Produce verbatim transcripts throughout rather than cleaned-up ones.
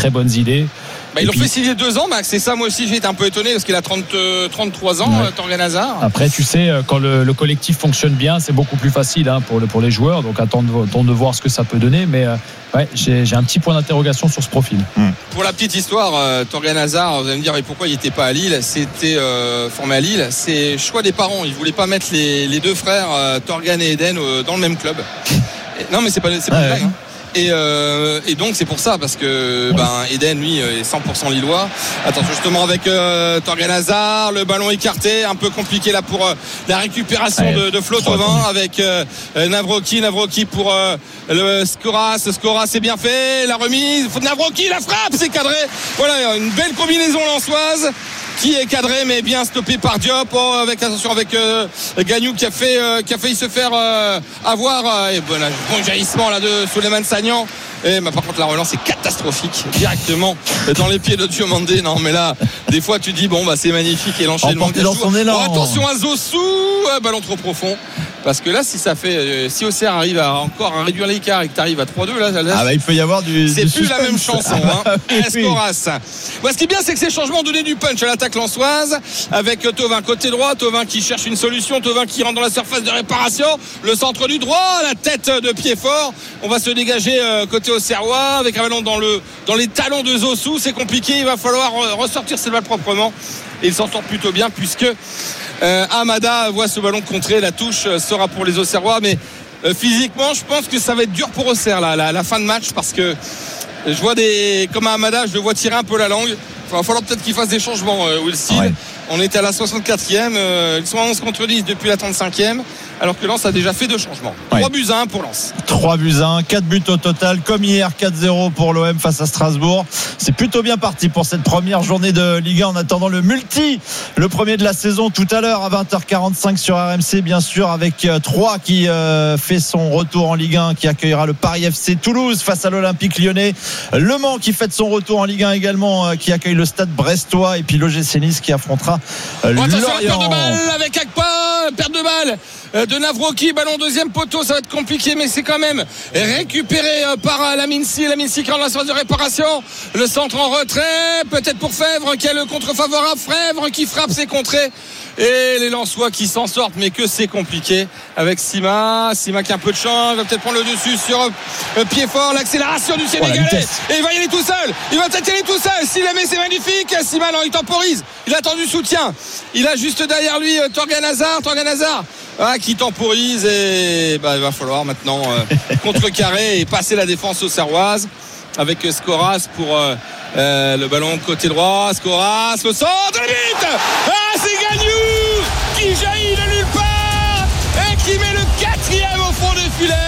très bonnes idées. Bah, ils l'ont fait signer deux ans, Max. C'est ça, moi aussi, j'ai été un peu étonné parce qu'il a trente, trente-trois ans, ouais. Torgan Hazard. Après, tu sais, quand le, le collectif fonctionne bien, c'est beaucoup plus facile hein, pour, le, pour les joueurs. Donc, attendre, attendre de voir ce que ça peut donner. Mais euh, ouais, j'ai, j'ai un petit point d'interrogation sur ce profil. Mmh. Pour la petite histoire, euh, Torgan Hazard, vous allez me dire, mais pourquoi il n'était pas à Lille ? C'était euh, formé à Lille. C'est choix des parents. Ils ne voulaient pas mettre les, les deux frères, euh, Torgan et Eden, euh, dans le même club. Et, non, mais c'est pas, c'est pas ah, vrai. Ouais. Hein. Et, euh, et donc c'est pour ça parce que ben, Eden lui est cent pour cent lillois. Attention justement avec euh, Torgan Hazard, le ballon écarté, un peu compliqué là pour euh, la récupération ouais, de, de Flo Thauvin avec euh, Nawrocki, Nawrocki pour euh, le Skoras, Skoras c'est bien fait, la remise, Nawrocki la frappe, c'est cadré. Voilà une belle combinaison lensoise qui est cadré mais bien stoppé par Diop oh, avec attention avec euh, Gagnou qui a fait euh, qui a failli se faire euh, avoir euh, et bon, là, bon jaillissement là de Souleymane Sagnan et bah, par contre la relance est catastrophique directement dans les pieds de Diomandé. Non mais là des fois tu dis bon bah c'est magnifique et l'enchaînement dans son élan. Oh, attention à Zossou, euh, ballon trop profond. Parce que là, si ça fait, euh, si Auxerre arrive à encore à réduire l'écart et que tu arrives à trois deux, là, là ah bah, il peut y avoir du. C'est du plus suspense. La même chanson. Hein. Escoras. Bon, ce qui est bien, c'est que ces changements ont donné du punch à l'attaque lensoise avec Thauvin côté droit, Thauvin qui cherche une solution, Thauvin qui rentre dans la surface de réparation, le centre du droit, la tête de pied fort. On va se dégager euh, côté Auxerrois avec un ballon dans le dans les talons de Zossou. C'est compliqué. Il va falloir euh, ressortir cette balle proprement. Et il s'en sort plutôt bien puisque euh, Amada voit ce ballon contré. La touche euh, sera pour les Auxerrois, mais euh, physiquement je pense que ça va être dur pour Auxerre là, la, la fin de match parce que je vois des comme Amada, je le vois tirer un peu la langue. Il va falloir peut-être qu'il fasse des changements, euh, Will Steele. Ouais. On était à la soixante-quatrième, euh, ils sont à onze contre dix depuis la trente-cinquième, alors que Lens a déjà fait deux changements. Ouais. trois buts à un pour Lens. trois buts à un, quatre buts au total, comme hier, quatre zéro pour l'O M face à Strasbourg. C'est plutôt bien parti pour cette première journée de Ligue un en attendant le multi, le premier de la saison tout à l'heure à vingt heures quarante-cinq sur R M C, bien sûr, avec Troyes qui euh, fait son retour en Ligue un, qui accueillera le Paris F C Toulouse face à l'Olympique Lyonnais. Le Mans qui fait son retour en Ligue un également, euh, qui accueille le Stade Brestois, et puis l'O G C Nice qui affrontera euh, bon, attention, Lorient. Perte de balle avec Akpa, perte de balle de Nawrocki, ballon deuxième poteau, ça va être compliqué mais c'est quand même récupéré par Laminsi, Laminsi qui rentre dans la surface de réparation, le centre en retrait, peut-être pour Fèvre qui a le contre favorable, Fèvre qui frappe, c'est contré et les Lensois qui s'en sortent mais que c'est compliqué avec Sima, Sima qui a un peu de chance, il va peut-être prendre le dessus sur euh, pied fort, l'accélération du Sénégalais oh, et il va y aller tout seul, il va peut-être y aller tout seul, s'il la met c'est magnifique, Sima non il temporise, il attend du soutien, il a juste derrière lui euh, Torgan Hazard, Torgan Hazard ah, qui temporise et bah, il va falloir maintenant euh, contrecarrer et passer la défense auxerroise avec Skoras pour euh, euh, le ballon côté droit, Skoras, le centre, le but ah c'est Gagnou qui jaillit de nulle part et qui met le quatrième au fond des filets.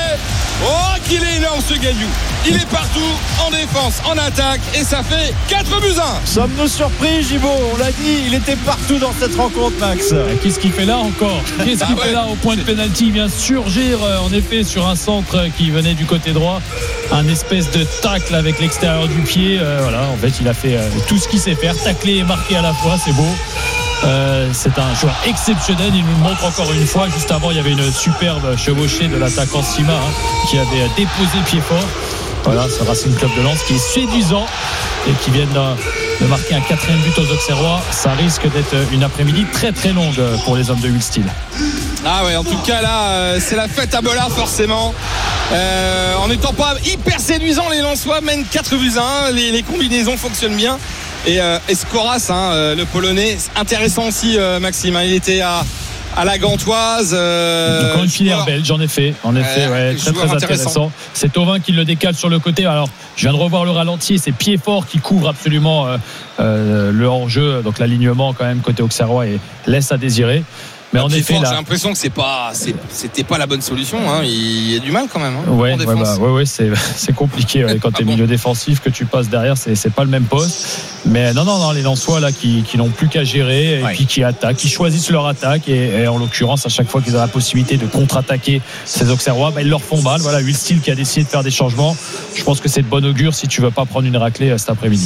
Oh qu'il est énorme ce Gagnou, il est partout en défense, en attaque et ça fait quatre buts à un. Sommes-nous surpris Gibaud? On l'a dit, il était partout dans cette rencontre Max. Qu'est-ce qu'il fait là encore? Qu'est-ce qu'il ah ouais. fait là au point de pénalty? Il vient surgir en effet sur un centre qui venait du côté droit, un espèce de tacle avec l'extérieur du pied, euh, voilà, en fait il a fait euh, tout ce qu'il sait faire, tacler et marquer à la fois, c'est beau. Euh, c'est un joueur exceptionnel, il nous le montre encore une fois. Juste avant il y avait une superbe chevauchée de l'attaquant Sima hein, qui avait déposé pied fort. Voilà, ce Racing Club de Lens qui est séduisant et qui vient de, de marquer un quatrième but aux Auxerrois. Ça risque d'être une après-midi très très longue pour les hommes de Will Steele. Ah ouais, en tout cas là c'est la fête à Bollard forcément. Euh, en n'étant pas hyper séduisant, les Lensois mènent quatre buts à un, les, les combinaisons fonctionnent bien. Et euh, Skoras, hein, euh, le Polonais, intéressant aussi, euh, Maxime. Hein, il était à, à la Gantoise. Euh, Encore une filière belge, en effet. En effet, euh, ouais, très très intéressant. intéressant. C'est Thauvin qui le décale sur le côté. Alors, je viens de revoir le ralenti et c'est pied fort qui couvre absolument euh, euh, le hors-jeu. Donc l'alignement quand même côté Auxerrois et laisse à désirer. Mais en effet, fort, là, j'ai l'impression que c'est pas, c'est, c'était pas la bonne solution. Hein. Il y a du mal quand même. Hein, ouais, ouais, bah, ouais, ouais, c'est, c'est compliqué ouais, quand ah t'es bon. milieu défensif, que tu passes derrière, c'est, c'est pas le même poste. Mais non, non, non, les Lensois là qui, qui n'ont plus qu'à gérer et ouais. puis qui attaquent, qui choisissent leur attaque et, et en l'occurrence à chaque fois qu'ils ont la possibilité de contre-attaquer ces Auxerrois, bah, ils leur font mal. Voilà, Will Steele qui a décidé de faire des changements. Je pense que c'est de bon augure si tu veux pas prendre une raclée cet après-midi.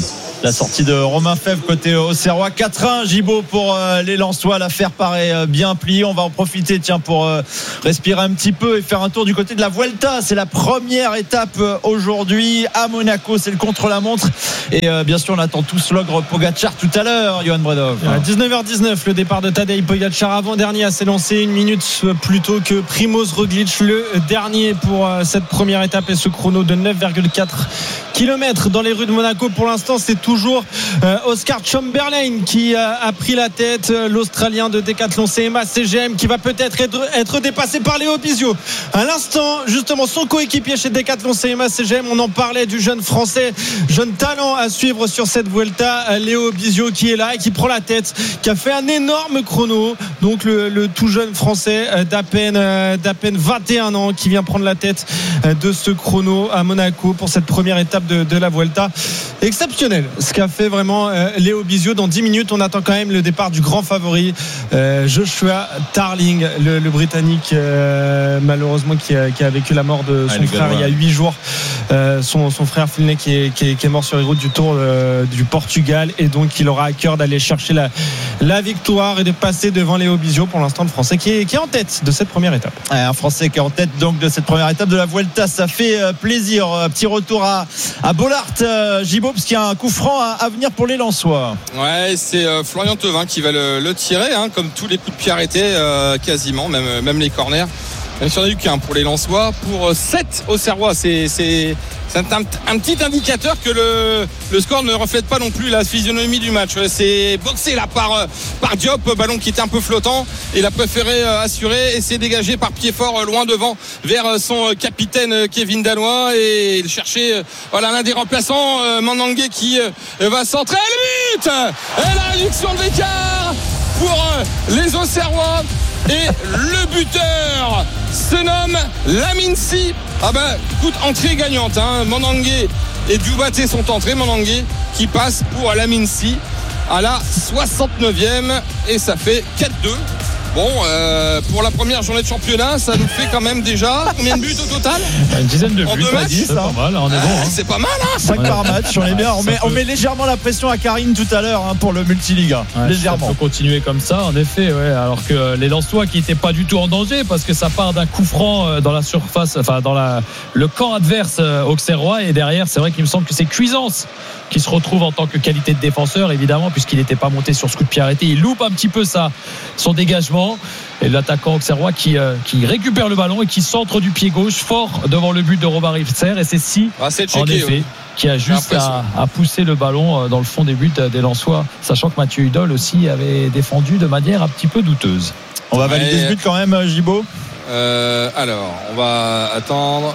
La sortie de Romain Fèvre côté Auxerrois. quatre un, Gibaud pour euh, les Lensois. L'affaire paraît euh, bien pliée. On va en profiter, tiens, pour euh, respirer un petit peu et faire un tour du côté de la Vuelta. C'est la première étape euh, aujourd'hui à Monaco. C'est le contre-la-montre. Et euh, bien sûr, on attend tous l'ogre Pogacar tout à l'heure, Johan Bredov. À dix-neuf heures dix-neuf, le départ de Tadej Pogacar, avant-dernier à s'élancer, une minute plus tôt que Primoz Roglic, le dernier pour euh, cette première étape, et ce chrono de neuf virgule quatre kilomètres dans les rues de Monaco. Pour l'instant, c'est toujours euh, Oscar Chamberlain qui euh, a pris la tête, euh, l'Australien de Decathlon C M A C G M, qui va peut-être être, être dépassé par Léo Bizio. À l'instant, justement, son coéquipier chez Decathlon C M A C G M, on en parlait du jeune français, jeune talent à suivre sur cette Vuelta, euh, Léo Bizio, qui est là et qui prend la tête, qui a fait un énorme chrono. Donc le, le tout jeune français euh, d'à peine, euh, d'à peine vingt et un ans, qui vient prendre la tête euh, de ce chrono à Monaco pour cette première étape de, de la Vuelta. Exceptionnel ce qu'a fait vraiment euh, Léo Bizio. Dans dix minutes, on attend quand même le départ du grand favori, euh, Joshua Tarling, le, le Britannique, euh, malheureusement qui a, qui a vécu la mort de son ah, frère il y a huit jours. Euh, son, son frère Filnet qui est, qui, est, qui est mort sur les routes du Tour euh, du Portugal, et donc il aura à cœur d'aller chercher la, la victoire et de passer devant Léo Bizio. Pour l'instant, le Français qui est, qui est en tête de cette première étape. Un Français qui est en tête donc de cette première étape de la Vuelta, ça fait plaisir. Petit retour à, à Bollard, euh, Gibaud, parce qu'il y a un coup franc à, à venir pour les Lensois. Ouais, c'est euh, Florian Thauvin qui va le, le tirer, hein, comme tous les coups de pied arrêtés, euh, quasiment, même, même les corners. Même si on a eu qu'un pour les Lensois, pour euh, sept Auxerrois. C'est, c'est, c'est un, un petit indicateur que le, le score ne reflète pas non plus la physionomie du match. C'est boxé là par, par Diop, ballon qui était un peu flottant. Il a préféré euh, assurer et s'est dégagé par pied fort euh, loin devant vers euh, son capitaine euh, Kevin Danois, et il cherchait euh, voilà, l'un des remplaçants, euh, Mandangué, qui euh, va centrer le but et la réduction de l'écart pour euh, les Auxerrois. Et le buteur se nomme Laminsi. Ah ben, écoute, entrée gagnante, hein. Mandangué et Dioubate sont entrés. Mandangué qui passe pour Laminsi à la soixante-neuvième, et ça fait quatre deux. Bon, euh, pour la première journée de championnat, ça nous fait quand même déjà combien de buts au total ? Une dizaine de buts. En deux matchs, c'est pas mal, on est ah, bon, hein. C'est pas mal, hein. cinq ouais. par match, on est bien. On met, on met légèrement la pression à Karine tout à l'heure, hein, pour le multiliga. Ouais, légèrement. Ça peut continuer comme ça, en effet, ouais. Alors que les Lensois qui n'étaient pas du tout en danger, parce que ça part d'un coup franc dans la surface, enfin dans la, le camp adverse auxerrois, et derrière, c'est vrai qu'il me semble que c'est Cuisance qui se retrouve en tant que qualité de défenseur, évidemment, puisqu'il n'était pas monté sur ce coup de pied arrêté. Il loupe un petit peu ça, son dégagement. Et l'attaquant auxerrois qui, euh, qui récupère le ballon et qui centre du pied gauche fort devant le but de Robert Rifser. Et c'est Si, ah, c'est checké, en effet, oui, qui a juste à, à pousser le ballon dans le fond des buts des Lensois, sachant que Mathieu Hudol aussi avait défendu de manière un petit peu douteuse. On va valider ouais. ce but quand même, Gibaud. euh, Alors, on va attendre.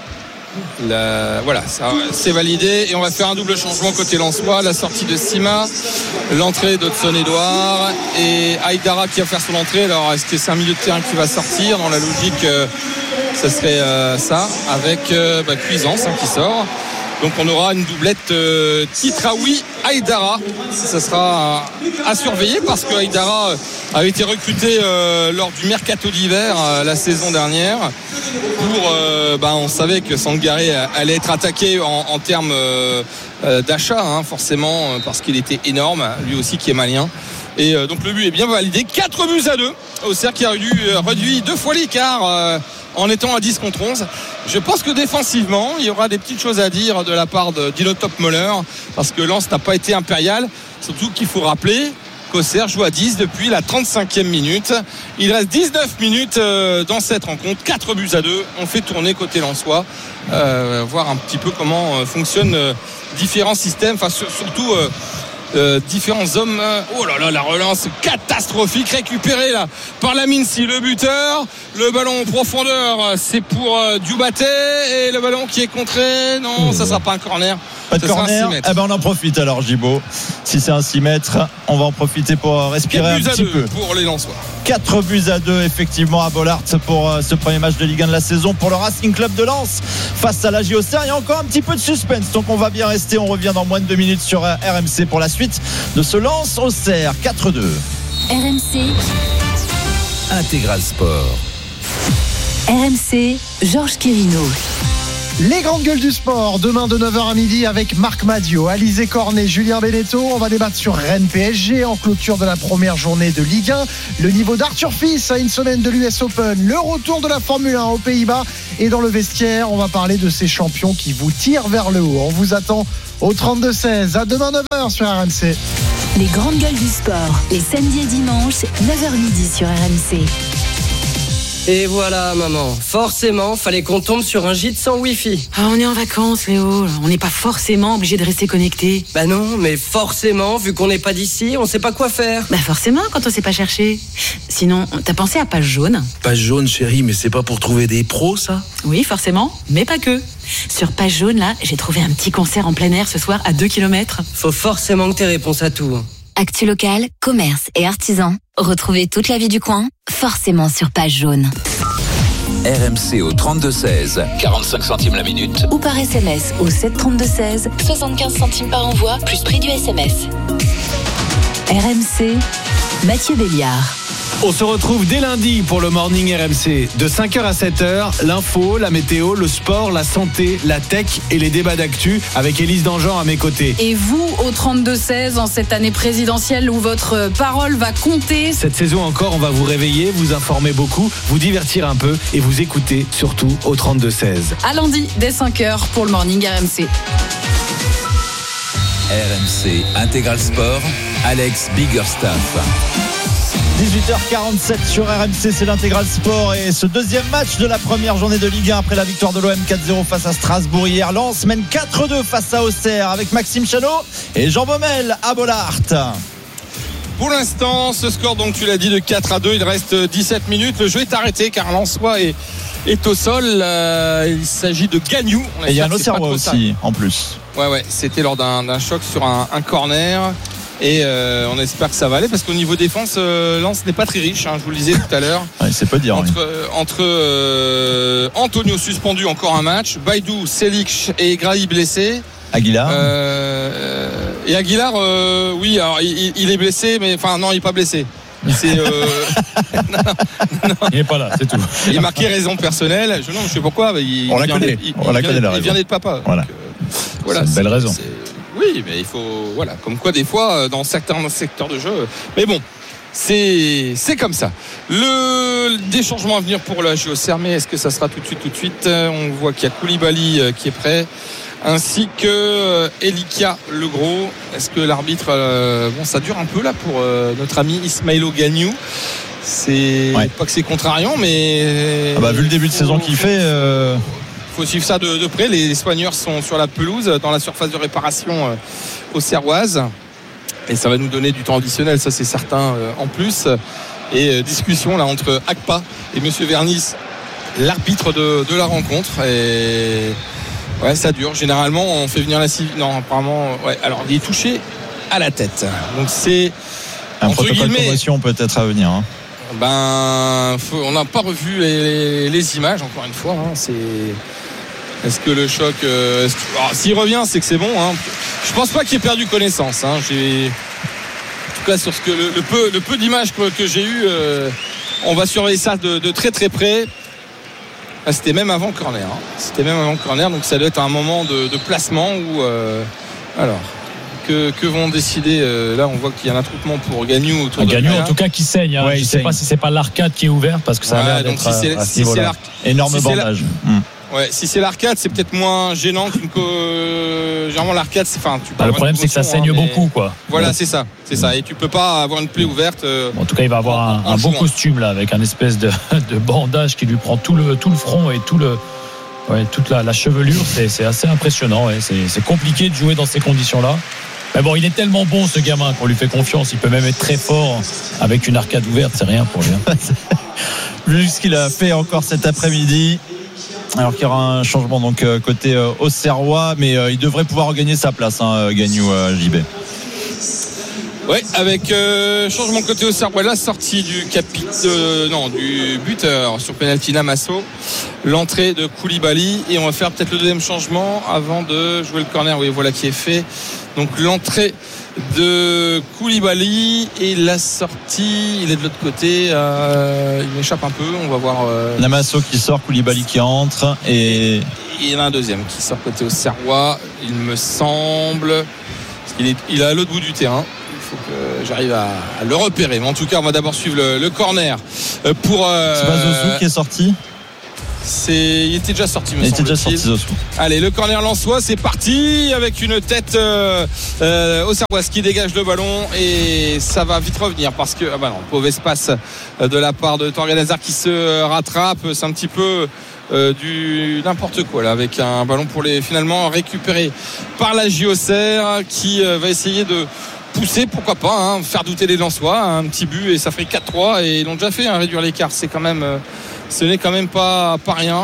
La, voilà, ça, c'est validé, et on va faire un double changement côté Lensois. La sortie de Sima, l'entrée d'Hudson-Edouard et Aïdara qui va faire son entrée. Alors, est-ce que c'est un milieu de terrain qui va sortir ? Dans la logique, euh, ce serait euh, ça, avec euh, bah, Cuisance, hein, qui sort. Donc on aura une doublette euh, Titraoui Aïdara. Ça sera à, à surveiller, parce que Aïdara avait été recruté euh, lors du mercato d'hiver euh, la saison dernière. Pour, euh, bah, on savait que Sangaré allait être attaqué en, en termes euh, d'achat, hein, forcément, parce qu'il était énorme, lui aussi qui est malien. Et euh, donc le but est bien validé. quatre buts à deux. Auxerre qui a réduit, euh, réduit deux fois l'écart euh, en étant à dix contre onze. Je pense que défensivement, il y aura des petites choses à dire de la part de Dino Topmöller, parce que Lens n'a pas été impérial. Surtout qu'il faut rappeler qu'Auxerre joue à dix depuis la trente-cinquième minute. Il reste dix-neuf minutes euh, dans cette rencontre. quatre buts à deux. On fait tourner côté lensois. Euh, voir un petit peu comment euh, fonctionnent euh, différents systèmes. Enfin, sur, surtout... Euh, Euh, différents hommes. Oh là là, la relance catastrophique récupérée là par Laminsi, le buteur. Le ballon en profondeur, c'est pour euh, Dioubate, et le ballon qui est contré, non, mmh. ça sera pas un corner. Pas de ça corner. Eh ben on en profite alors, Gibaud. Si c'est un six mètres, on va en profiter pour respirer un petit peu. Pour les Lensois. quatre buts à deux effectivement à Bollard pour euh, ce premier match de Ligue un de la saison pour le Racing Club de Lens face à la J O C R. Il y a encore un petit peu de suspense, donc on va bien rester. On revient dans moins de deux minutes sur euh, R M C pour la suite de ce Lens Auxerre. Quatre deux. R M C Intégral Sport. R M C, Georges Quérino. Les grandes gueules du sport, demain de neuf heures à midi avec Marc Madiot, Alizé Cornet, Julien Beneteau. On va débattre sur Rennes P S G en clôture de la première journée de Ligue un. Le niveau d'Arthur Fils à une semaine de l'U S Open. Le retour de la Formule un aux Pays-Bas. Et dans le vestiaire, on va parler de ces champions qui vous tirent vers le haut. On vous attend au trente-deux seize. À demain neuf heures sur R M C. Les grandes gueules du sport, les samedis et dimanches, neuf heures midi sur R M C. Et voilà, maman. Forcément, fallait qu'on tombe sur un gîte sans Wi-Fi. Ah, on est en vacances, Léo. On n'est pas forcément obligé de rester connecté. Bah non, mais forcément, vu qu'on n'est pas d'ici, on sait pas quoi faire. Bah forcément, quand on sait pas chercher. Sinon, t'as pensé à Page Jaune? Page Jaune, chérie, mais c'est pas pour trouver des pros, ça? Oui, forcément, mais pas que. Sur Page Jaune, là, j'ai trouvé un petit concert en plein air ce soir à deux kilomètres. Faut forcément que t'aies réponse à tout. Actu local, commerce et artisans. Retrouvez toute la vie du coin, forcément sur Page Jaune. R M C au trente-deux seize, quarante-cinq centimes la minute. Ou par S M S au sept trente-deux seize, soixante-quinze centimes par envoi, plus prix du S M S. R M C, Mathieu Béliard. On se retrouve dès lundi pour le Morning R M C. De cinq heures à sept heures, l'info, la météo, le sport, la santé, la tech et les débats d'actu avec Élise Dangean à mes côtés. Et vous, au trente-deux seize, en cette année présidentielle où votre parole va compter. Cette saison encore, on va vous réveiller, vous informer beaucoup, vous divertir un peu et vous écouter surtout au trente-deux seize. À lundi, dès cinq heures pour le Morning R M C. R M C Intégral Sport, Alex Biggerstaff. dix-huit heures quarante-sept sur R M C, c'est l'Intégral Sport et ce deuxième match de la première journée de Ligue un après la victoire de l'O M quatre zéro face à Strasbourg hier. Lens mène quatre deux face à Auxerre avec Maxime Chanot et Jean Baumel à Bollaert. Pour l'instant, ce score, donc tu l'as dit, de quatre à deux, il reste dix-sept minutes. Le jeu est arrêté car Lensois est, est au sol. Euh, il s'agit de Gagnou. Et il y a un Auxerrois aussi en plus. Ouais, ouais, c'était lors d'un, d'un choc sur un, un corner. Et euh, on espère que ça va aller parce qu'au niveau défense, euh, Lens n'est pas très riche, hein, je vous le disais tout à l'heure. Ouais, c'est pas dire. Entre, oui. euh, entre euh, Antonio suspendu, encore un match, Baïdou, Selic et Grahi blessé. Aguilar. Euh, et Aguilar, euh, oui, alors il, il est blessé, mais enfin non, il n'est pas blessé. C'est, euh... non, non, non. Il n'est pas là, c'est tout. Il est marqué raison personnelle. Je ne sais pourquoi. Il, on il la connaît. Il, on il la vient, connaît la il raison. vient d'être papa. Voilà. Donc, euh, voilà c'est une belle raison. C'est... Oui, mais il faut, voilà, comme quoi des fois dans certains secteurs de jeu. Mais bon, c'est, c'est comme ça. Le, des changements à venir pour la J O C R, mais est-ce que ça sera tout de suite, tout de suite? On voit qu'il y a Koulibaly qui est prêt, ainsi que Elika Legros. Est-ce que l'arbitre, euh, bon, ça dure un peu là pour euh, notre ami Ismaïlo Gagnou. C'est ouais. Pas que c'est contrariant, mais ah bah, vu le début de saison qu'il fait. Euh... Il faut suivre ça de, de près. Les soigneurs sont sur la pelouse dans la surface de réparation euh, auxerroise et ça va nous donner du temps additionnel, ça c'est certain, euh, en plus. Et euh, discussion là entre Akpa et Monsieur Vernis, l'arbitre de, de la rencontre. Et ouais, ça dure. Généralement on fait venir la civile. Non, apparemment ouais. Alors il est touché à la tête, donc c'est un protocole de promotion peut-être à venir, hein. Ben, faut, on n'a pas revu les, les, les images encore une fois, hein. C'est est-ce que le choc euh, est-ce que... Alors, s'il revient, c'est que c'est bon, hein. Je pense pas qu'il ait perdu connaissance, hein. J'ai... En tout cas sur ce que le, le peu, le peu d'images que, que j'ai eu, euh, on va surveiller ça de, de très très près. Ah, c'était même avant le corner, hein. C'était même avant le corner, donc ça doit être un moment de, de placement où euh... alors Que, que vont décider euh, là on voit qu'il y a un attroupement pour Gagnou autour ah, de Gagnou en tout cas qui saigne, hein. Ouais, je ne sais pas si c'est pas l'arcade qui est ouverte parce que ça a ouais, l'air donc d'être si c'est, à, à si c'est l'arc... énorme si bandage c'est la... mmh. Ouais, si c'est l'arcade, c'est peut-être moins gênant qu'une co... généralement l'arcade, c'est enfin tu peux ah, le problème c'est que ça saigne hein, mais... beaucoup quoi. Voilà, ouais. c'est ça, c'est ça. Et tu peux pas avoir une plaie ouverte. Euh... Bon, en tout cas, il va avoir un, un beau costume là avec un espèce de, de bandage qui lui prend tout le tout le front et tout le ouais, toute la, la chevelure. C'est, c'est assez impressionnant. Ouais. C'est, c'est compliqué de jouer dans ces conditions-là. Mais bon, il est tellement bon ce gamin qu'on lui fait confiance. Il peut même être très fort avec une arcade ouverte, c'est rien pour lui. Vu ce qu'il a fait encore cet après-midi. Alors qu'il y aura un changement donc côté euh, Auxerrois, mais euh, il devrait pouvoir regagner sa place, hein, Gagnou euh, J B. Ouais, avec euh, changement côté Auxerrois, la sortie du capit, euh, non, du buteur sur penalty Namasso, l'entrée de Koulibaly et on va faire peut-être le deuxième changement avant de jouer le corner. Oui, voilà qui est fait. Donc l'entrée de Koulibaly et la sortie, il est de l'autre côté, euh, il m'échappe un peu, on va voir. Euh... Namasso qui sort, Koulibaly qui entre et il y en a un deuxième qui sort côté Auxerrois, il me semble, parce qu'il est, il est à l'autre bout du terrain. Il faut que j'arrive à, à le repérer. Mais en tout cas, on va d'abord suivre le, le corner pour. Euh, c'est pas Zozou qui est sorti. C'est, il était déjà sorti, me il était déjà sorti, Zozou. Allez, le corner lensois, c'est parti avec une tête euh, euh, Auxerroise qui dégage le ballon et ça va vite revenir parce que ah bah non, pauvre espace de la part de Torgan Hazard qui se rattrape. C'est un petit peu euh, du n'importe quoi là avec un ballon pour les finalement récupéré par la J O C R qui euh, va essayer de pousser, pourquoi pas, hein, faire douter les Lensois, un petit but et ça fait quatre trois et ils l'ont déjà fait, hein, réduire l'écart, c'est quand même euh, ce n'est quand même pas, pas rien.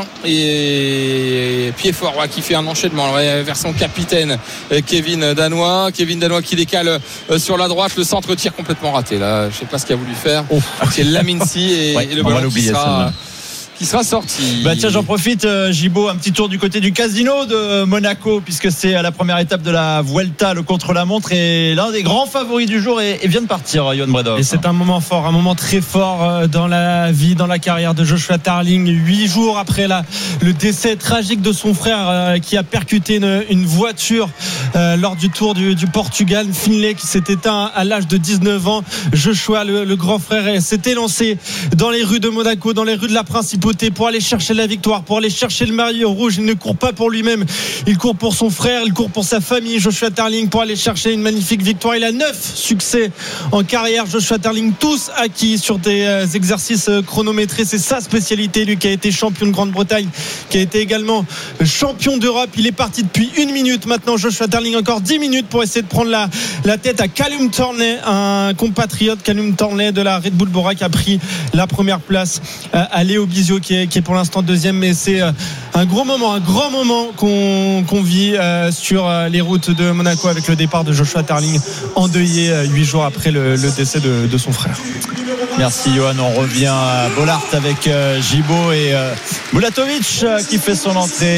Et Piedfort ouais, qui fait un enchaînement ouais, vers son capitaine Kevin Danois. Kevin Danois qui décale euh, sur la droite. Le centre tire complètement raté. Là, je ne sais pas ce qu'il a voulu faire. Oh. C'est Lamincy et, ouais, et le ballon qui sera, qui sera sorti. Bah tiens, j'en profite, euh, Gibaud, un petit tour du côté du casino de Monaco, puisque c'est à la première étape de la Vuelta, le contre-la-montre, et l'un des grands favoris du jour et, et vient de partir, Johan Bredov. Et c'est un moment fort, un moment très fort dans la vie, dans la carrière de Joshua Tarling. Huit jours après la, le décès tragique de son frère euh, qui a percuté une, une voiture euh, lors du Tour du, du Portugal. Finlay qui s'est éteint à l'âge de dix-neuf ans. Joshua, le, le grand frère, s'était lancé dans les rues de Monaco, dans les rues de la Principauté, pour aller chercher la victoire, pour aller chercher le maillot rouge. Il ne court pas pour lui-même, il court pour son frère, il court pour sa famille. Joshua Tarling pour aller chercher une magnifique victoire. Il a neuf succès en carrière, Joshua Tarling, tous acquis sur des exercices chronométrés. C'est sa spécialité, lui qui a été champion de Grande-Bretagne, qui a été également champion d'Europe. Il est parti depuis une minute maintenant, Joshua Tarling, encore dix minutes pour essayer de prendre la, la tête à Callum Torney, un compatriote. Callum Torney de la Red Bull Bora qui a pris la première place à Léo Bizio Qui est, qui est pour l'instant deuxième, mais c'est un gros moment, un grand moment qu'on, qu'on vit euh, sur les routes de Monaco avec le départ de Joshua Tarling, endeuillé huit jours après le, le décès de, de son frère. Merci Johan, on revient à Bollard avec euh, Gibaud et euh, Bulatovic euh, qui fait son entrée.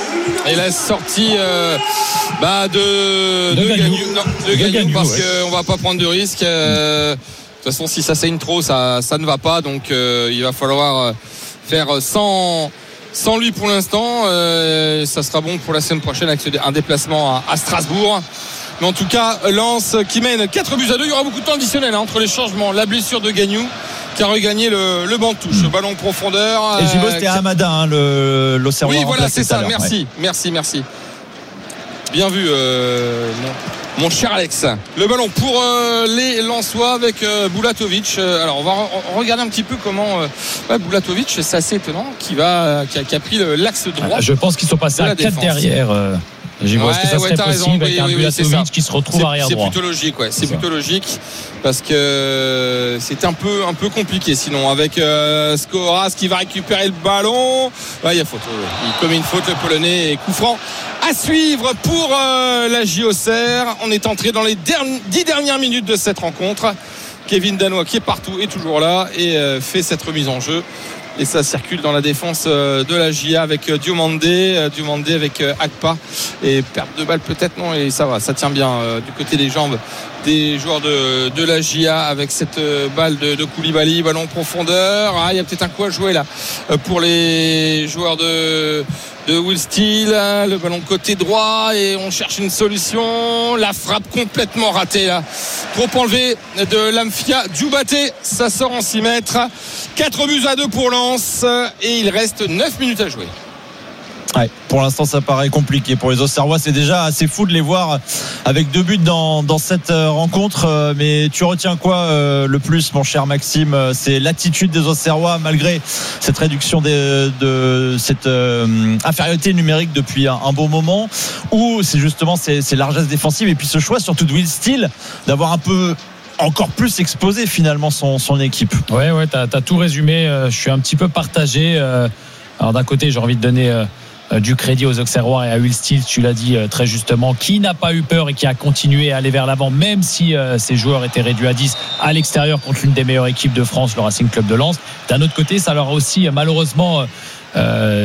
Et la sortie euh, bah de, de, de Gagnou, non, de de Gagnou, Gagnou parce ouais. qu'on va pas prendre de risques. Euh, de toute façon, si ça saigne trop, ça, ça ne va pas, donc euh, il va falloir euh, faire sans, sans lui pour l'instant. Euh, ça sera bon pour la semaine prochaine avec un déplacement à, à Strasbourg. Mais en tout cas, Lens qui mène quatre buts à deux. Il y aura beaucoup de temps additionnel hein, entre les changements. La blessure de Gagnou qui a regagné le, le banc de touche. Le ballon de profondeur. Et Gibaud, c'était à Hamada, hein, le, l'Auxerrois. Oui, voilà, c'est ça. Merci, ouais. merci, merci. Bien vu, euh, mon, mon cher Alex. Le ballon pour euh, les Lensois avec euh, Bulatovic. Euh, alors, on va re- regarder un petit peu comment euh, ouais, Bulatovic, c'est assez étonnant, qui, va, qui, a, qui a pris le, l'axe droit. Je pense qu'ils sont passés à quatre derrière. Euh... J'ai ouais, est-ce que ça serait ouais, possible raison, avec oui, un oui, Bulatovic oui, qui se retrouve c'est, arrière c'est droit. C'est plutôt logique, ouais. C'est, c'est plutôt logique parce que c'est un peu, un peu compliqué sinon avec euh, Skoras qui va récupérer le ballon. Ouais, il y a faute. Ouais. Il commet une faute, le Polonais, et coup franc à suivre pour euh, la J O C R. On est entré dans les derni- dix dernières minutes de cette rencontre. Kevin Danois qui est partout est toujours là et euh, fait cette remise en jeu. Et ça circule dans la défense de la J A avec Diomandé, Diomandé avec Akpa et perte de balle peut-être non et ça va, ça tient bien euh, du côté des jambes des joueurs de, de la J A avec cette balle de, de Koulibaly, ballon en profondeur. Ah, il y a peut-être un coup à jouer là pour les joueurs de de Will Steele, le ballon côté droit et on cherche une solution. La frappe complètement ratée là. Trop enlevé de Lamfia Djoubaté, ça sort en six mètres. quatre buts à deux pour Lens et il reste neuf minutes à jouer. Ouais, pour l'instant ça paraît compliqué pour les Auxerrois. C'est déjà assez fou de les voir avec deux buts dans, dans cette rencontre. Mais tu retiens quoi euh, le plus, mon cher Maxime? C'est l'attitude des Auxerrois malgré cette réduction de, de cette euh, infériorité numérique depuis un, un bon moment, ou c'est justement ces, ces largesses défensives et puis ce choix surtout de Will Steele d'avoir un peu encore plus exposé finalement son, son équipe. Ouais, ouais, t'as, t'as tout résumé. Euh, je suis un petit peu partagé. Euh, alors d'un côté, j'ai envie de donner euh, du crédit aux Auxerrois et à Will Steele, tu l'as dit euh, très justement, qui n'a pas eu peur et qui a continué à aller vers l'avant, même si euh, ses joueurs étaient réduits à dix à l'extérieur contre l'une des meilleures équipes de France, le Racing Club de Lens. D'un autre côté, ça leur a aussi euh, malheureusement euh,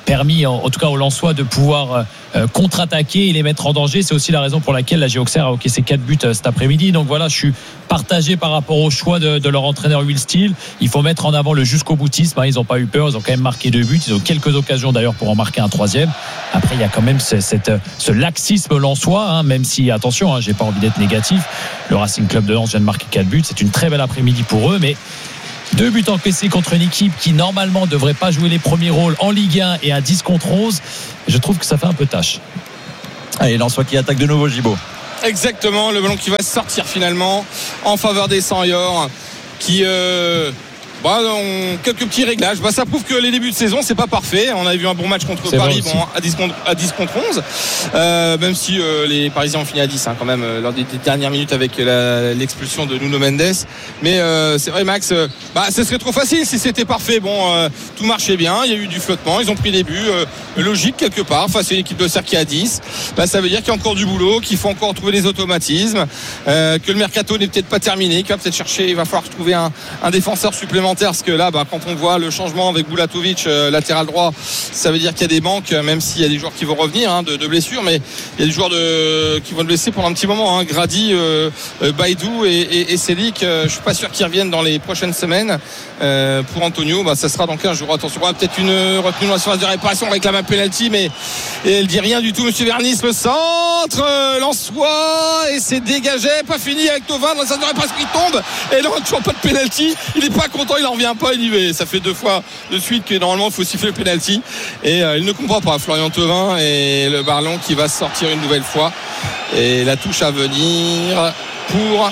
permis en, en tout cas aux Lensois de pouvoir euh, contre-attaquer et les mettre en danger. C'est aussi la raison pour laquelle la Auxerre a encaissé quatre buts euh, cet après-midi. Donc voilà, je suis partagé par rapport au choix de, de leur entraîneur Will Steele. Il faut mettre en avant le jusqu'au boutisme. Ils n'ont pas eu peur, ils ont quand même marqué deux buts. Ils ont quelques occasions d'ailleurs pour en marquer un troisième. Après, il y a quand même ce, cette, ce laxisme lensois, hein, même si, attention, hein, j'ai pas envie d'être négatif. Le Racing Club de Lens vient de marquer quatre buts. C'est une très belle après-midi pour eux, mais deux buts encaissés contre une équipe qui normalement ne devrait pas jouer les premiers rôles en Ligue un et à dix contre onze. Je trouve que ça fait un peu tâche. Allez, Lensois qui attaque de nouveau, Gibaud. Exactement, le ballon qui va sortir finalement en faveur des Seniors qui euh, bah, ont quelques petits réglages. Bah, ça prouve que les débuts de saison c'est pas parfait. On avait vu un bon match contre c'est Paris, bon, à dix contre, à dix contre onze, euh, même si euh, les Parisiens ont fini à dix hein, quand même euh, lors des, des dernières minutes avec la, l'expulsion de Nuno Mendes. Mais euh, c'est vrai Max, euh, bah, ce serait trop facile si c'était parfait. Bon, euh, tout marchait bien, il y a eu du flottement, ils ont pris des buts euh, logique quelque part face à une équipe de Auxerre qui est à dix. Bah, ça veut dire qu'il y a encore du boulot, qu'il faut encore trouver des automatismes, euh, que le mercato n'est peut-être pas terminé, qu'il va peut-être chercher, il va falloir trouver un, un défenseur supplémentaire, parce que là bah, quand on voit le changement avec Bulatovic euh, latéral droit, ça veut dire qu'il y a des manques, même s'il y a des joueurs qui vont revenir hein, de, de blessures, mais il y a des joueurs de, qui vont le blesser pendant un petit moment hein. Grady, euh, euh, Baïdou et, et, et Selic, euh, je suis pas sûr qu'ils reviennent dans les prochaines semaines. Euh, pour Antonio, bah, ça sera dans quinze jours. Attention, ouais, peut-être une retenue dans la surface de réparation, on réclame un penalty, mais et elle dit rien du tout. Monsieur Vernis, le centre, euh, Lensois, et c'est dégagé, pas fini avec Thauvin dans la surface de réparation qui tombe, et là toujours pas de penalty. Il est pas content, il en revient pas, il y va. Ça fait deux fois de suite que normalement il faut siffler le penalty, et euh, il ne comprend pas. Florian Thauvin et le ballon qui va sortir une nouvelle fois, et la touche à venir pour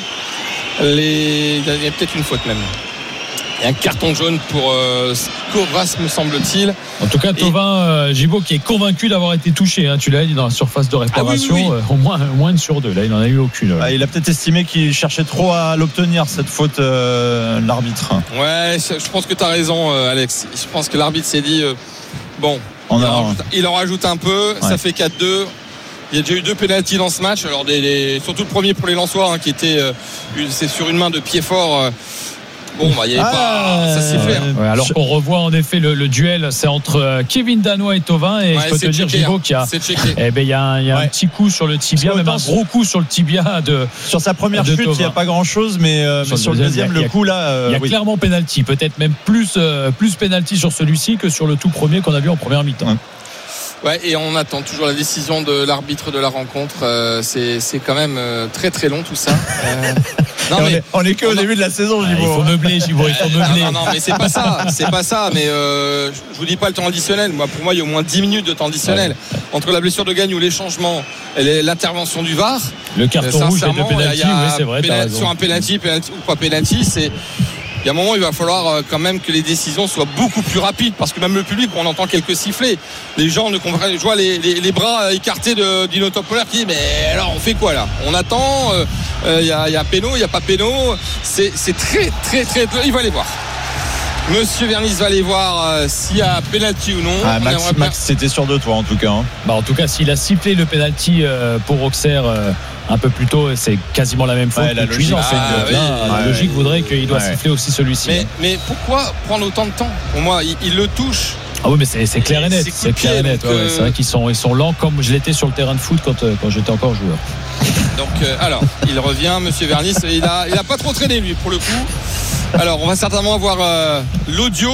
les. Il y a peut-être une faute même. Et un carton jaune pour euh, Scoras, me semble-t-il. En tout cas, Thauvin, euh, Gibaud qui est convaincu d'avoir été touché. Hein, tu l'as dit dans la surface de réparation, ah oui, oui, oui. Euh, au moins, au moins une sur deux. Là, il n'en a eu aucune. Ah, il a peut-être estimé qu'il cherchait trop à l'obtenir, cette faute, euh, l'arbitre. Ouais, je pense que tu as raison, euh, Alex. Je pense que l'arbitre s'est dit, euh, bon, On il, a... en rajoute, il en rajoute un peu, ouais. Ça fait quatre deux. Il y a déjà eu deux pénaltys dans ce match. Alors, des, des, surtout le premier pour les Lensois, hein, qui était euh, c'est sur une main de pied fort. Euh, Bon, bah, il n'y avait ah, pas. Ça sifflait. Hein. Ouais, alors qu'on revoit en effet le, le duel, c'est entre Kevin Danois et Thauvin. Et ouais, je peux te dire, Gibaud, qu'il y a, eh ben, il y a un, il y a ouais. un petit coup sur le tibia, même un gros coup sur le tibia de. Sur sa première chute, il n'y a pas grand chose, mais, euh, sur, mais sur le deuxième, le, le coup là. Euh, il y a oui. clairement pénalty, peut-être même plus, euh, plus pénalty sur celui-ci que sur le tout premier qu'on a vu en première mi-temps. Ouais. Ouais, et on attend toujours la décision de l'arbitre de la rencontre. Euh, c'est, c'est quand même euh, très très long tout ça. Euh, non, mais on est qu'au début de la saison, Gibaud. Il faut meubler, Gibaud, il faut meubler. Non, non, non, mais c'est pas ça, c'est pas ça. Mais euh, je vous dis pas le temps additionnel. Moi, pour moi, il y a au moins dix minutes de temps additionnel ouais. entre la blessure de Gagne ou les changements et l'intervention du V A R. Le carton rouge et le pénalty, oui, c'est vrai. Pénal- sur un pénalty, pénalty ou pas pénalty, c'est. Il y a un moment, il va falloir quand même que les décisions soient beaucoup plus rapides, parce que même le public, on entend quelques sifflets. Les gens ne comprennent. Je vois les, les, les bras écartés de Dino Topoler qui dit mais alors on fait quoi là? On attend. Il euh, y a, y a péno, il y a pas péno. C'est, c'est très très très. Il va aller voir. Monsieur Vernis va aller voir euh, s'il y a pénalty ou non. Ah, Max, Max bien... c'était sûr de toi en tout cas. Hein. Bah, en tout cas, s'il a sifflé le pénalty euh, pour Auxerre euh, un peu plus tôt, c'est quasiment la même faute. Ouais, la logique, ah, ah, oui, la ouais, logique ouais. voudrait qu'il doit ouais. siffler aussi celui-ci. Mais, mais pourquoi prendre autant de temps? Pour moi, il, il le touche. Ah oui, mais c'est, c'est clair et net. C'est, c'est clair et net. Ouais, euh... C'est vrai qu'ils sont, ils sont lents comme je l'étais sur le terrain de foot quand, quand j'étais encore joueur. Donc, euh, alors, il revient, Monsieur Vernis. Il a, il a pas trop traîné lui pour le coup. Alors, on va certainement avoir euh, l'audio.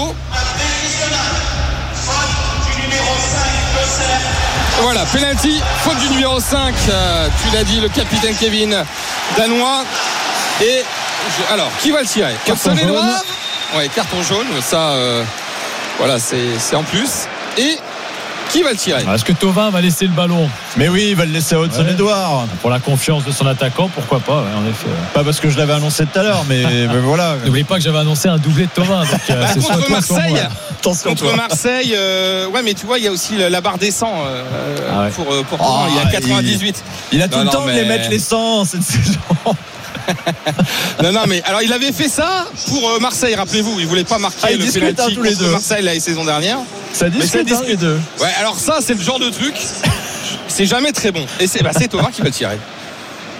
Voilà, penalty, faute du numéro cinq. Euh, tu l'as dit, le capitaine Kevin Danois. Et je, alors, qui va le tirer? Carton Edouard. Ouais, carton jaune. Ça, euh, voilà, c'est, c'est en plus. Et qui va le tirer? Est-ce que Thauvin va laisser le ballon? Mais oui, il va le laisser à Hudson-Edouard. Ouais. Pour la confiance de son attaquant, pourquoi pas, ouais, en effet. Pas parce que je l'avais annoncé tout à l'heure, mais, mais voilà. N'oubliez pas que j'avais annoncé un doublé de Thauvin. Donc, euh, bah, c'est contre Marseille, contre toi. Marseille, euh, ouais, mais tu vois, il y a aussi la barre des cent euh, ah ouais. pour, pour Thauvin. Oh, il y a quatre-vingt-dix-huit. Il, il a tout non, le temps non, mais... de les mettre les cent cette saison. non, non, mais alors il avait fait ça pour euh, Marseille, rappelez-vous. Il voulait pas marquer ah, le penalty contre deux. Marseille la saison dernière. Ça discute, ça discute. Hein, ouais, alors ça, c'est le genre de truc. C'est jamais très bon. Et c'est, bah, c'est Thauvin qui va le tirer.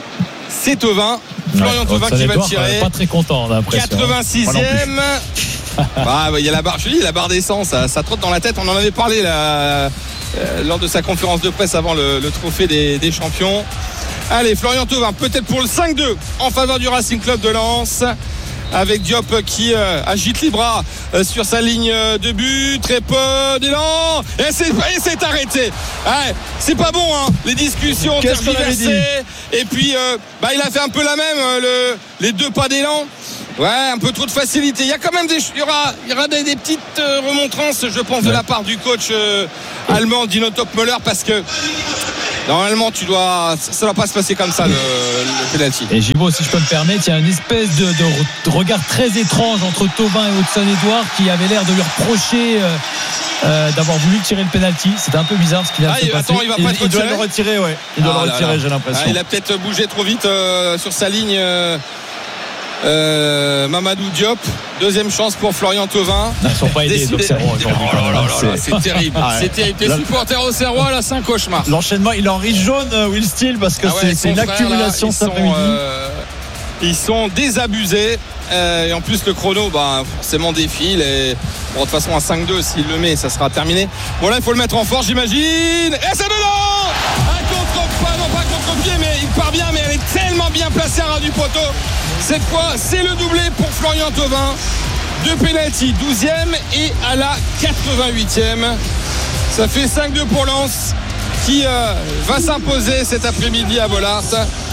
C'est Thauvin, Florian ouais, Thauvin qui va le tirer. Pas très content, on a l'impression. quatre-vingt-sixième. Ah, bah, il y a la barre, je dis, la barre d'essence, ça, ça trotte dans la tête. On en avait parlé là, euh, lors de sa conférence de presse avant le, le trophée des, des champions. Allez, Florian Thauvin, peut-être pour le cinq deux en faveur du Racing Club de Lens. Avec Diop qui euh, agite les bras euh, sur sa ligne de but. Très peu d'élan. Et c'est, et c'est arrêté. Ouais, c'est pas bon, hein. Les discussions tergiversées. Et puis, euh, bah, il a fait un peu la même, euh, le, les deux pas d'élan. Ouais, un peu trop de facilité. Il y a quand même des, il y aura, il y aura des, des petites euh, remontrances, je pense, de ouais. la part du coach euh, allemand Dino Topmöller, parce que normalement, tu dois, ça ne va pas se passer comme ça, le, le penalty. Et Gibaud, si je peux me permettre, il y a une espèce de, de regard très étrange entre Thauvin et Hudson-Edouard qui avait l'air de lui reprocher euh, euh, d'avoir voulu tirer le penalty. C'était un peu bizarre ce qu'il a ah, fait. Attends, il va pas il, être il doit le retirer, ouais. Il doit ah, le retirer, là, là. J'ai l'impression. Ah, il a peut-être bougé trop vite euh, sur sa ligne. Euh, Euh, Mamadou Diop, deuxième chance pour Florian Thauvin. Ils ne sont pas aidés, Auxerrois aujourd'hui. Oh là là là, c'est terrible, ah ouais. c'est terrible. Les supporters Auxerrois, là, c'est un cauchemar. L'enchaînement, il est en riche jaune, Will Steele, parce que ah ouais, c'est, c'est une frère, accumulation là, cet après-midi. Euh, ils sont désabusés. Euh, et en plus, le chrono, bah, forcément défile. Et bon, de toute façon, à cinq deux, s'il le met, ça sera terminé. Bon, là, il faut le mettre en force, j'imagine. Et c'est dedans! Un contre, pas, non pas contre-pied, mais il part bien, mais elle est tellement bien placée à ras du poteau. Cette fois, c'est le doublé pour Florian Thauvin. Deux pénaltys, douzième et à la quatre-vingt-huitième. Ça fait cinq deux pour Lens, qui euh, va s'imposer cet après-midi à Bollaert.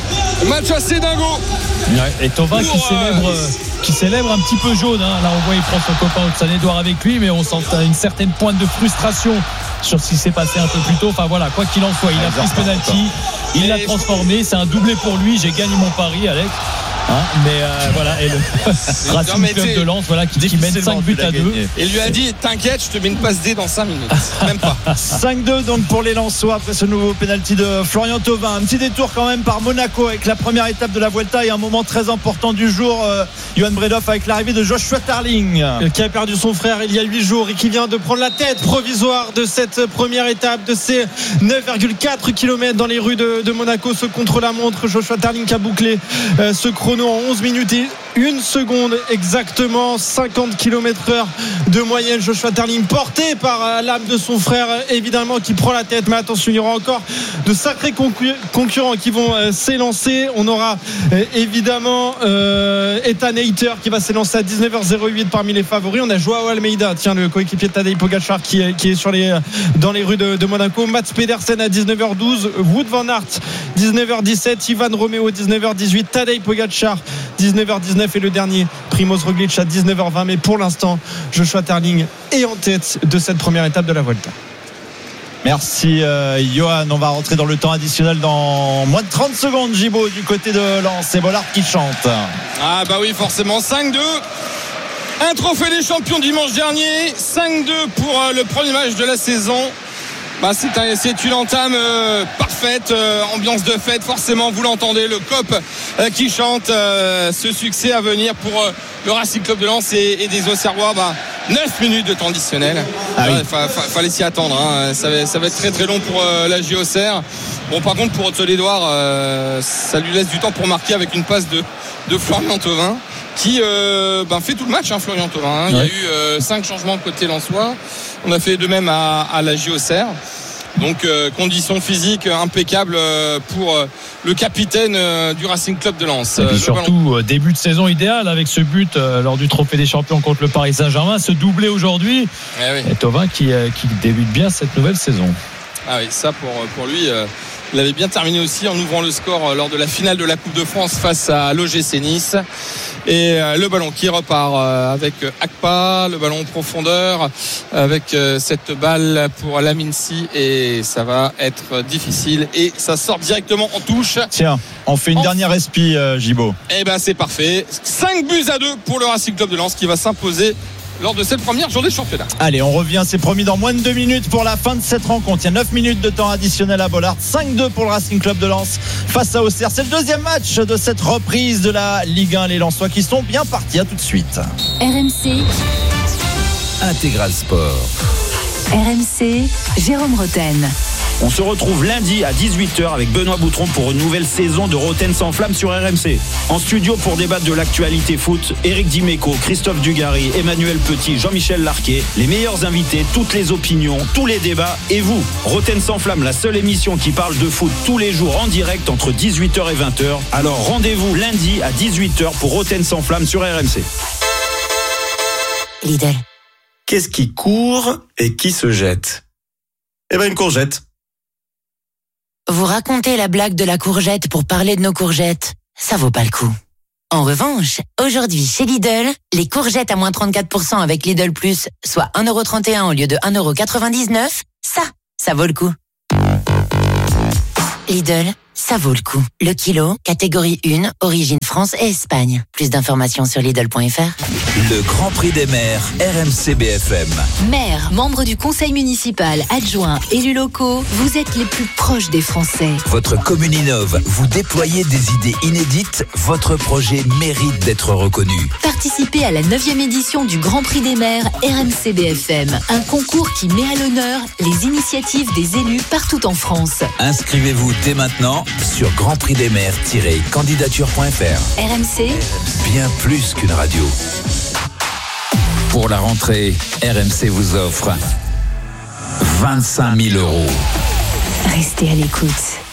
Match assez dingo. Ouais, et Thauvin qui célèbre, euh, qui célèbre un petit peu jaune. Hein. Là, on voit, il prend son copain Hudson-Edouard avec lui, mais on sent une certaine pointe de frustration sur ce qui s'est passé un peu plus tôt. Enfin voilà, quoi qu'il en soit, il a pris ce penalty, il l'a transformé. C'est un doublé pour lui. J'ai gagné mon pari, Alex. Hein, mais euh, voilà, et le Racing Club de Lens, voilà, qui, qui mène cinq buts à deux. Et lui a dit, t'inquiète, je te mets une passe D dans cinq minutes. Même pas. cinq deux donc pour les Lensois après ce nouveau penalty de Florian Thauvin. Un petit détour quand même par Monaco avec la première étape de la Vuelta et un moment très important du jour. Euh, Johan Bredov avec l'arrivée de Joshua Tarling, qui a perdu son frère il y a huit jours et qui vient de prendre la tête provisoire de cette première étape de ces neuf virgule quatre kilomètres dans les rues de, de Monaco. Ce contre-la-montre, Joshua Tarling qui a bouclé euh, ce chrono en onze minutes et une seconde exactement, cinquante kilomètres heure de moyenne. Joshua Tarling porté par l'âme de son frère évidemment, qui prend la tête, mais attention, il y aura encore de sacrés concurrents qui vont euh, s'élancer. On aura euh, évidemment euh, Ethan Hayter qui va s'élancer à dix-neuf heures zéro huit parmi les favoris. On a Joao Almeida, tiens, le coéquipier de Tadej Pogacar qui est, qui est sur les, dans les rues de, de Monaco. Mats Pedersen à dix-neuf heures douze, Wout van Aert dix-neuf heures dix-sept, Ivan Romeo dix-neuf heures dix-huit, Tadej Pogacar dix-neuf heures dix-neuf et le dernier Primoz Roglic à dix-neuf heures vingt. Mais pour l'instant, Joshua Tarling est en tête de cette première étape de la Vuelta. Merci euh, Johan. On va rentrer dans le temps additionnel dans moins de trente secondes. Gibaud du côté de Lens, c'est Bollaert qui chante. Ah bah oui, forcément. Cinq deux. Un trophée des champions dimanche dernier. Cinq deux pour euh, le premier match de la saison. Bah, c'est, un, c'est une entame euh, parfaite, euh, ambiance de fête, forcément, vous l'entendez, le C O P euh, qui chante euh, ce succès à venir pour euh, le Racing Club de Lens et, et des Auxerrois. Bah, neuf minutes de temps additionnel. Ah oui. fa, fa, fallait s'y attendre, hein. ça, va, ça va être très très long pour euh, la J Auxerre. Bon, par contre, pour Hudson-Edouard, euh, ça lui laisse du temps pour marquer avec une passe de, de Florian Thauvin, qui euh, ben, fait tout le match, hein, Florian Thauvin. Hein. Ouais. Il y a eu euh, cinq changements côté lensois. On a fait de même à, à la J Auxerre. Donc euh, conditions physiques impeccables pour euh, le capitaine euh, du Racing Club de Lens. Et puis surtout euh, début de saison idéal avec ce but euh, lors du Trophée des Champions contre le Paris Saint-Germain, ce doublé aujourd'hui. Eh oui. Et Thauvin qui, euh, qui débute bien cette nouvelle saison. Ah oui, ça pour, pour lui. Euh, il avait bien terminé aussi en ouvrant le score lors de la finale de la Coupe de France face à l'O G C Nice. Et euh, le ballon qui repart euh, avec Akpa, le ballon en profondeur avec euh, cette balle pour Laminsi, et ça va être difficile et ça sort directement en touche. Tiens, on fait une en... dernière respi, euh, Gibaud. Eh ben c'est parfait. cinq buts à deux pour le Racing Club de Lens qui va s'imposer lors de cette première journée de championnat. Allez, on revient, c'est promis, dans moins de deux minutes pour la fin de cette rencontre. Il y a neuf minutes de temps additionnel à Bollaert. cinq deux pour le Racing Club de Lens face à Auxerre. C'est le deuxième match de cette reprise de la Ligue un. Les Lensois qui sont bien partis. À tout de suite. R M C Intégral Sport. R M C, Jérôme Roten. On se retrouve lundi à dix-huit heures avec Benoît Boutron pour une nouvelle saison de Roten sans flamme sur R M C. En studio pour débattre de l'actualité foot, Éric Dimeco, Christophe Dugarry, Emmanuel Petit, Jean-Michel Larquet, les meilleurs invités, toutes les opinions, tous les débats et vous. Roten sans flamme, la seule émission qui parle de foot tous les jours en direct entre dix-huit heures et vingt heures. Alors rendez-vous lundi à dix-huit heures pour Roten sans flamme sur R M C. Lidl. Qu'est-ce qui court et qui se jette ? Eh ben une courgette. Vous racontez la blague de la courgette pour parler de nos courgettes. Ça vaut pas le coup. En revanche, aujourd'hui chez Lidl, les courgettes à moins trente-quatre pour cent avec Lidl Plus, soit un euro trente et un au lieu de un euro quatre-vingt-dix-neuf, ça, ça vaut le coup. Lidl, ça vaut le coup. Le kilo, catégorie un, origine France et Espagne. Plus d'informations sur Lidl point F R. Le Grand Prix des maires, R M C B F M. Maires, membres du conseil municipal, adjoints, élus locaux, vous êtes les plus proches des Français. Votre commune innove, vous déployez des idées inédites, votre projet mérite d'être reconnu. Participez à la neuvième édition du Grand Prix des maires R M C B F M, un concours qui met à l'honneur les initiatives des élus partout en France. Inscrivez-vous dès maintenant sur grand prix des maires tiret candidature point F R. R M C, bien plus qu'une radio. Pour la rentrée, R M C vous offre vingt-cinq mille euros. Restez à l'écoute.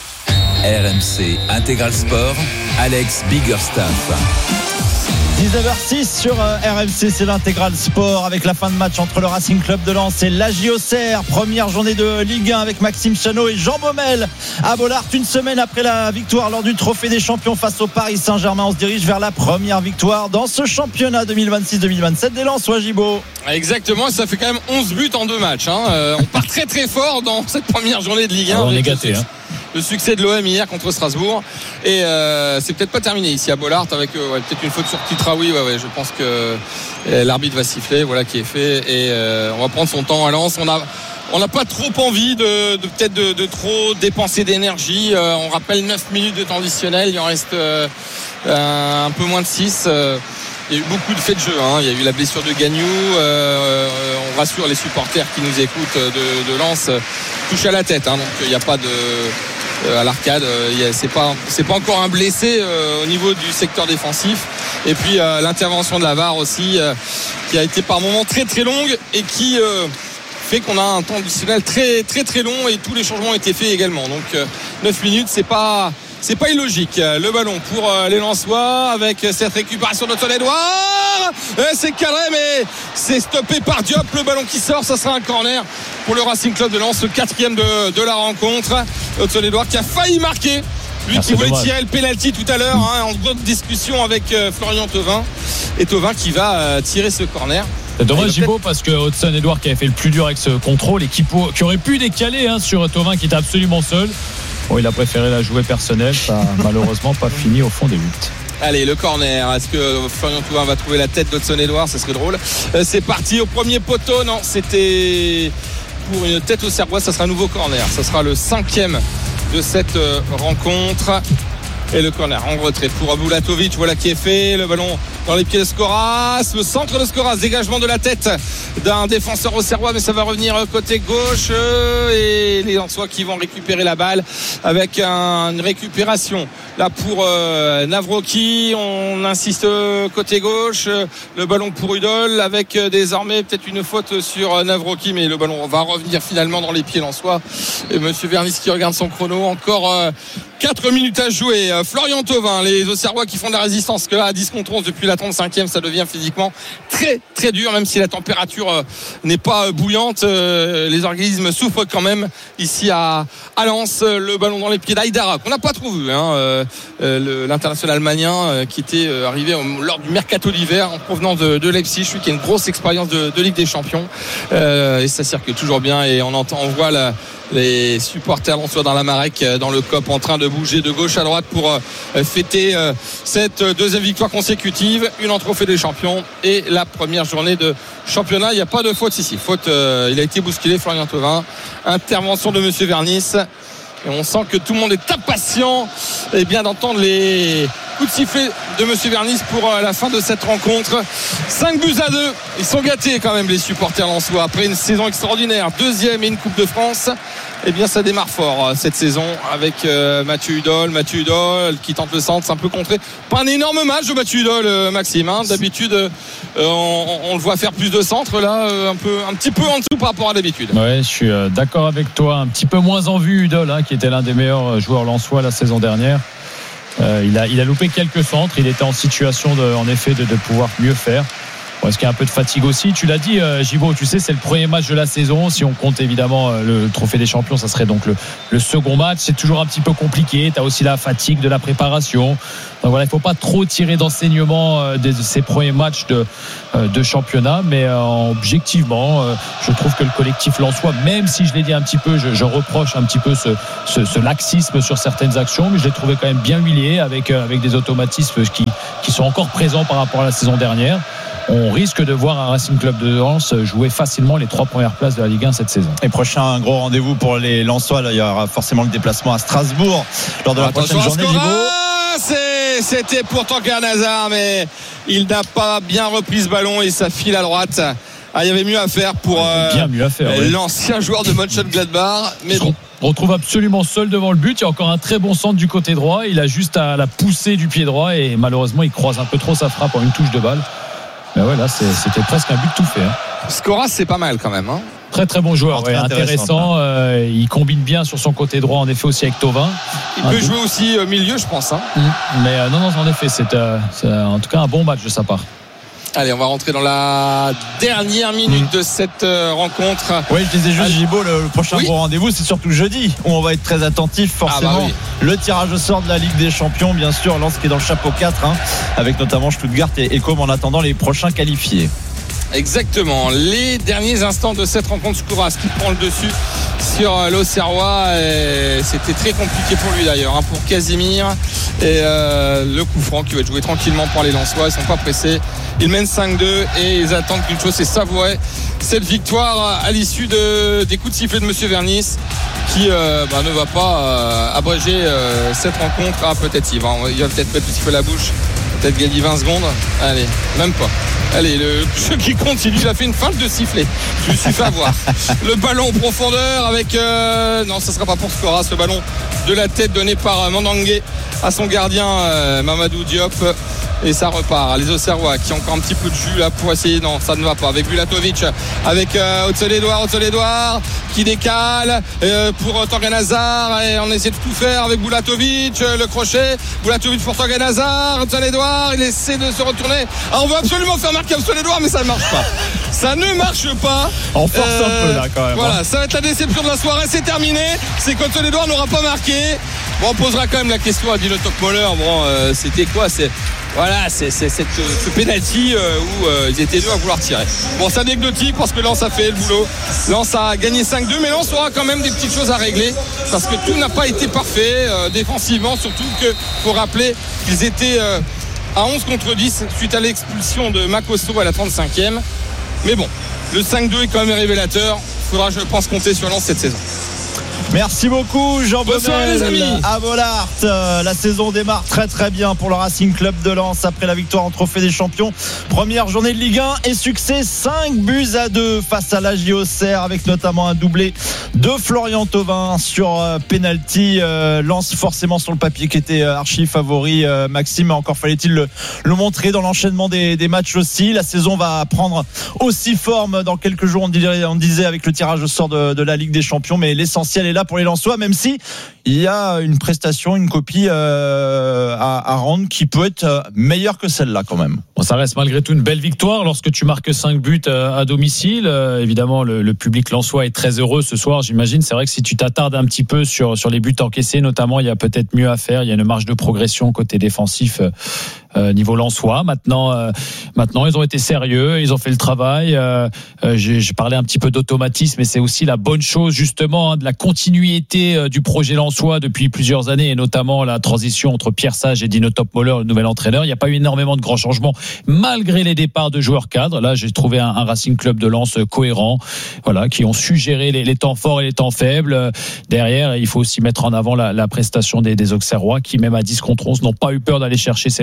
R M C Intégral Sport, Alex Biggerstaff. dix-neuf heures six sur R M C, c'est l'intégral sport avec la fin de match entre le Racing Club de Lens et l'A J O C R. Première journée de Ligue un avec Maxime Chanot et Jean Baumel à Bollaert. Une semaine après la victoire lors du Trophée des Champions face au Paris Saint-Germain, on se dirige vers la première victoire dans ce championnat deux mille vingt-six deux mille vingt-sept des Lensois, Gibaud. Exactement, ça fait quand même onze buts en deux matchs. Hein. Euh, on part très très fort dans cette première journée de Ligue un. Alors on est gâtés. Hein. Le succès de l'O M hier contre Strasbourg et euh, c'est peut-être pas terminé ici à Bollaert avec euh, ouais, peut-être une faute sur Titraoui. Ouais, ouais, je pense que euh, l'arbitre va siffler, voilà qui est fait et euh, on va prendre son temps à Lens. On a on n'a pas trop envie de, de peut-être de, de trop dépenser d'énergie. Euh, on rappelle neuf minutes de temps additionnel, il en reste euh, un peu moins de six. Euh, il y a eu beaucoup de faits de jeu. Hein. Il y a eu la blessure de Gagnou. Euh, on rassure les supporters qui nous écoutent de, de Lens. Touche à la tête. Hein. Donc il n'y a pas de Euh, à l'arcade, euh, c'est pas c'est pas encore un blessé euh, au niveau du secteur défensif. Et puis euh, l'intervention de la V A R aussi euh, qui a été par moments très très longue et qui euh, fait qu'on a un temps additionnel très très très long et tous les changements ont été faits également. Donc euh, neuf minutes, c'est pas c'est pas illogique. Le ballon pour euh, les Lensois avec cette récupération de Edouard. C'est cadré mais c'est stoppé par Diop. Le ballon qui sort, ça sera un corner pour le Racing Club de Lens, le quatrième de, de la rencontre. Edouard qui a failli marquer. Lui ah, qui voulait dommage. tirer le pénalty tout à l'heure hein, en grande discussion avec euh, Florian Thauvin. Et Thauvin qui va euh, tirer ce corner. C'est dommage Gibaud parce que Hudson Edouard qui avait fait le plus dur avec ce contrôle et qui, pour, qui aurait pu décaler hein, sur Thauvin qui était absolument seul. Bon, il a préféré la jouer personnelle, ça n'a malheureusement pas fini au fond des buts. Allez, le corner. Est-ce que Florian Thauvin va trouver la tête d'Hudson Edouard? Ça serait drôle. Euh, c'est parti au premier poteau. Non, c'était pour une tête au Serbois. Ça sera un nouveau corner. Ça sera le cinquième de cette euh, rencontre. Et le corner en retrait pour Abulatovic, voilà qui est fait. Le ballon dans les pieds de Skoras. Le centre de Skoras, dégagement de la tête d'un défenseur auxerrois, mais ça va revenir côté gauche. Et les Lensois qui vont récupérer la balle avec un, une récupération là pour euh, Navroki. On insiste côté gauche. Le ballon pour Udol avec désormais peut-être une faute sur Navroki, mais le ballon va revenir finalement dans les pieds lensois. Et Monsieur Vernis qui regarde son chrono. Encore euh, quatre minutes à jouer. Florian Thauvin, les Auxerrois qui font de la résistance, que là à dix contre onze depuis la trente-cinquième, ça devient physiquement très très dur, même si la température euh, n'est pas bouillante. Euh, les organismes souffrent quand même ici à, à Lens. Le ballon dans les pieds d'Aïdara qu'on n'a pas trop vu hein, euh, euh, l'international malien euh, qui était euh, arrivé euh, lors du mercato d'hiver en provenance de, de Leipzig, celui qui a une grosse expérience de, de Ligue des Champions euh, et ça circule toujours bien et on entend, on voit la les supporters lensois dans la Marek, dans le C O P, en train de bouger de gauche à droite pour euh, fêter euh, cette deuxième victoire consécutive, une en trophée des champions et la première journée de championnat. Il n'y a pas de faute ici. Faute, euh, il a été bousculé, Florian Thauvin. Intervention de Monsieur Vernis. Et on sent que tout le monde est impatient et bien d'entendre les coups de sifflet de Monsieur Vernis pour la fin de cette rencontre. cinq buts à deux. Ils sont gâtés quand même les supporters lensois après une saison extraordinaire. Deuxième et une Coupe de France. Eh bien, ça démarre fort cette saison avec euh, Mathieu Hudol. Mathieu Hudol qui tente le centre, c'est un peu contré. Pas un énorme match de Mathieu Hudol, euh, Maxime. Hein. D'habitude, euh, on, on le voit faire plus de centres. Là, euh, un, peu, un petit peu en dessous par rapport à d'habitude. Ouais, je suis euh, d'accord avec toi. Un petit peu moins en vue, Hudol, hein, qui était l'un des meilleurs joueurs lensois la saison dernière. Euh, il, a, il a loupé quelques centres. Il était en situation, de, en effet, de, de pouvoir mieux faire. Bon, est-ce qu'il y a un peu de fatigue aussi? Tu l'as dit, euh, Gibaud, tu sais, c'est le premier match de la saison. Si on compte évidemment euh, le trophée des champions, ça serait donc le, le second match. C'est toujours un petit peu compliqué. Tu as aussi la fatigue de la préparation. Donc voilà, il ne faut pas trop tirer d'enseignement euh, de, de ces premiers matchs de, euh, de championnat. Mais euh, objectivement, euh, je trouve que le collectif lensois, même si je l'ai dit un petit peu, je, je reproche un petit peu ce, ce, ce laxisme sur certaines actions, mais je l'ai trouvé quand même bien huilé avec, euh, avec des automatismes qui, qui sont encore présents par rapport à la saison dernière. On risque de voir un Racing Club de Lens jouer facilement les trois premières places de la Ligue un cette saison. Et prochain gros rendez-vous pour les Lensois, là, il y aura forcément le déplacement à Strasbourg lors de la Attention prochaine journée. C'est, c'était pour Torgan Hazard, mais il n'a pas bien repris ce ballon et ça file à droite. Ah, il y avait mieux à faire pour euh, bien mieux à faire, euh, ouais. l'ancien joueur de Mönchengladbach, mais bon. On retrouve absolument seul devant le but. Il y a encore un très bon centre du côté droit. Il a juste à la pousser du pied droit et malheureusement il croise un peu trop sa frappe en une touche de balle. Mais ouais, là, c'est, c'était presque un but tout fait. Hein. Scoras, c'est pas mal quand même. Hein. Très très bon joueur, ouais, intéressant. intéressant euh, il combine bien sur son côté droit, en effet, aussi avec Thauvin. Il un peut peu. jouer aussi au milieu, je pense. Hein. Mmh. Mais euh, non, non, en effet, c'est, euh, c'est euh, en tout cas un bon match de sa part. Allez, on va rentrer dans la dernière minute mmh. de cette euh, rencontre. Oui, je disais juste, Gibaud, le, le prochain oui. gros rendez-vous, c'est surtout jeudi, où on va être très attentif, forcément. Ah bah oui. Le tirage au sort de la Ligue des Champions, bien sûr, Lens qui est dans le chapeau quatre, hein, avec notamment Stuttgart et, et Com en attendant les prochains qualifiés. Exactement, les derniers instants de cette rencontre, Skouras qui prend le dessus sur l'Auxerrois. C'était très compliqué pour lui d'ailleurs, hein, pour Casimir. Et euh, le coup franc qui va être joué tranquillement par les Lensois. Ils sont pas pressés, ils mènent cinq deux et ils attendent qu'une chose, c'est savourer cette victoire à l'issue de, des coups de sifflet de Monsieur Vernis, qui euh, bah, ne va pas euh, abréger euh, cette rencontre. Ah, peut-être il va, il va peut-être mettre le sifflet à la bouche, peut-être gagner vingt secondes. Allez, même pas. Allez, le jeu qui continue, il a fait une feinte de sifflet. Je me suis fait avoir. Le ballon en profondeur avec... Euh, non, ça ne sera pas pour Skouras. Ce ballon de la tête donné par Mandangé à son gardien euh, Mamadou Diop. Et ça repart. Les Auxerrois qui ont encore un petit peu de jus là pour essayer. Non, ça ne va pas. Avec Bulatovic, avec euh, Otsel-Edouard, Otsel-Edouard qui décale euh, pour Torgan Hazard. Et on essaie de tout faire avec Bulatovic. Euh, le crochet. Bulatovic pour Torgan Hazard. Otsel-Edouard, il essaie de se retourner. Ah, on veut absolument faire marquer Otsel-Edouard, mais ça ne marche pas. Ça ne marche pas. On force euh, un peu là quand même. Voilà, hein. Ça va être la déception de la soirée. C'est terminé. C'est qu'Otsel-Edouard n'aura pas marqué. Bon, on posera quand même la question à Dino Topmoller. Bon, euh, c'était quoi? C'est Voilà, c'est, c'est, c'est ce penalty euh, où euh, ils étaient deux à vouloir tirer. Bon, c'est anecdotique parce que Lens a fait le boulot. Lens a gagné cinq deux, mais Lens aura quand même des petites choses à régler parce que tout n'a pas été parfait euh, défensivement, surtout qu'il faut rappeler qu'ils étaient euh, à onze contre dix suite à l'expulsion de Makosso à la trente-cinquième. Mais bon, le cinq deux est quand même révélateur. Il faudra, je pense, compter sur Lens cette saison. Merci beaucoup Jean Bonsoir les amis à Bollaert. La saison démarre très très bien pour le Racing Club de Lens après la victoire en Trophée des Champions. Première journée de Ligue un et succès cinq buts à deux face à l'A J Auxerre avec notamment un doublé de Florian Thauvin sur euh, penalty. Euh, Lens forcément sur le papier qui était euh, archi favori, euh, Maxime, encore fallait-il le, le montrer dans l'enchaînement des, des matchs aussi. La saison va prendre aussi forme dans quelques jours, on disait, on disait avec le tirage au sort de, de la Ligue des Champions, mais l'essentiel est là pour les Lensois, même si il y a une prestation, une copie euh, à, à rendre qui peut être meilleure que celle-là quand même. Bon, ça reste malgré tout une belle victoire lorsque tu marques cinq buts à domicile. Euh, évidemment, le, le public lensois est très heureux ce soir, j'imagine. C'est vrai que si tu t'attardes un petit peu sur, sur les buts encaissés, notamment, il y a peut-être mieux à faire. Il y a une marge de progression côté défensif euh, niveau lensois. Maintenant, euh, maintenant, ils ont été sérieux, ils ont fait le travail. Euh, euh, j'ai, j'ai parlé un petit peu d'automatisme, et c'est aussi la bonne chose, justement, hein, de la continuité euh, du projet lensois depuis plusieurs années, et notamment la transition entre Pierre Sage et Dino Topmoller, le nouvel entraîneur. Il n'y a pas eu énormément de grands changements, malgré les départs de joueurs cadres. Là, j'ai trouvé un, un Racing Club de Lens cohérent, voilà, qui ont su gérer les, les temps forts et les temps faibles. Derrière, il faut aussi mettre en avant la, la prestation des, des Auxerrois, qui, même à dix contre onze, n'ont pas eu peur d'aller chercher ces Lensois,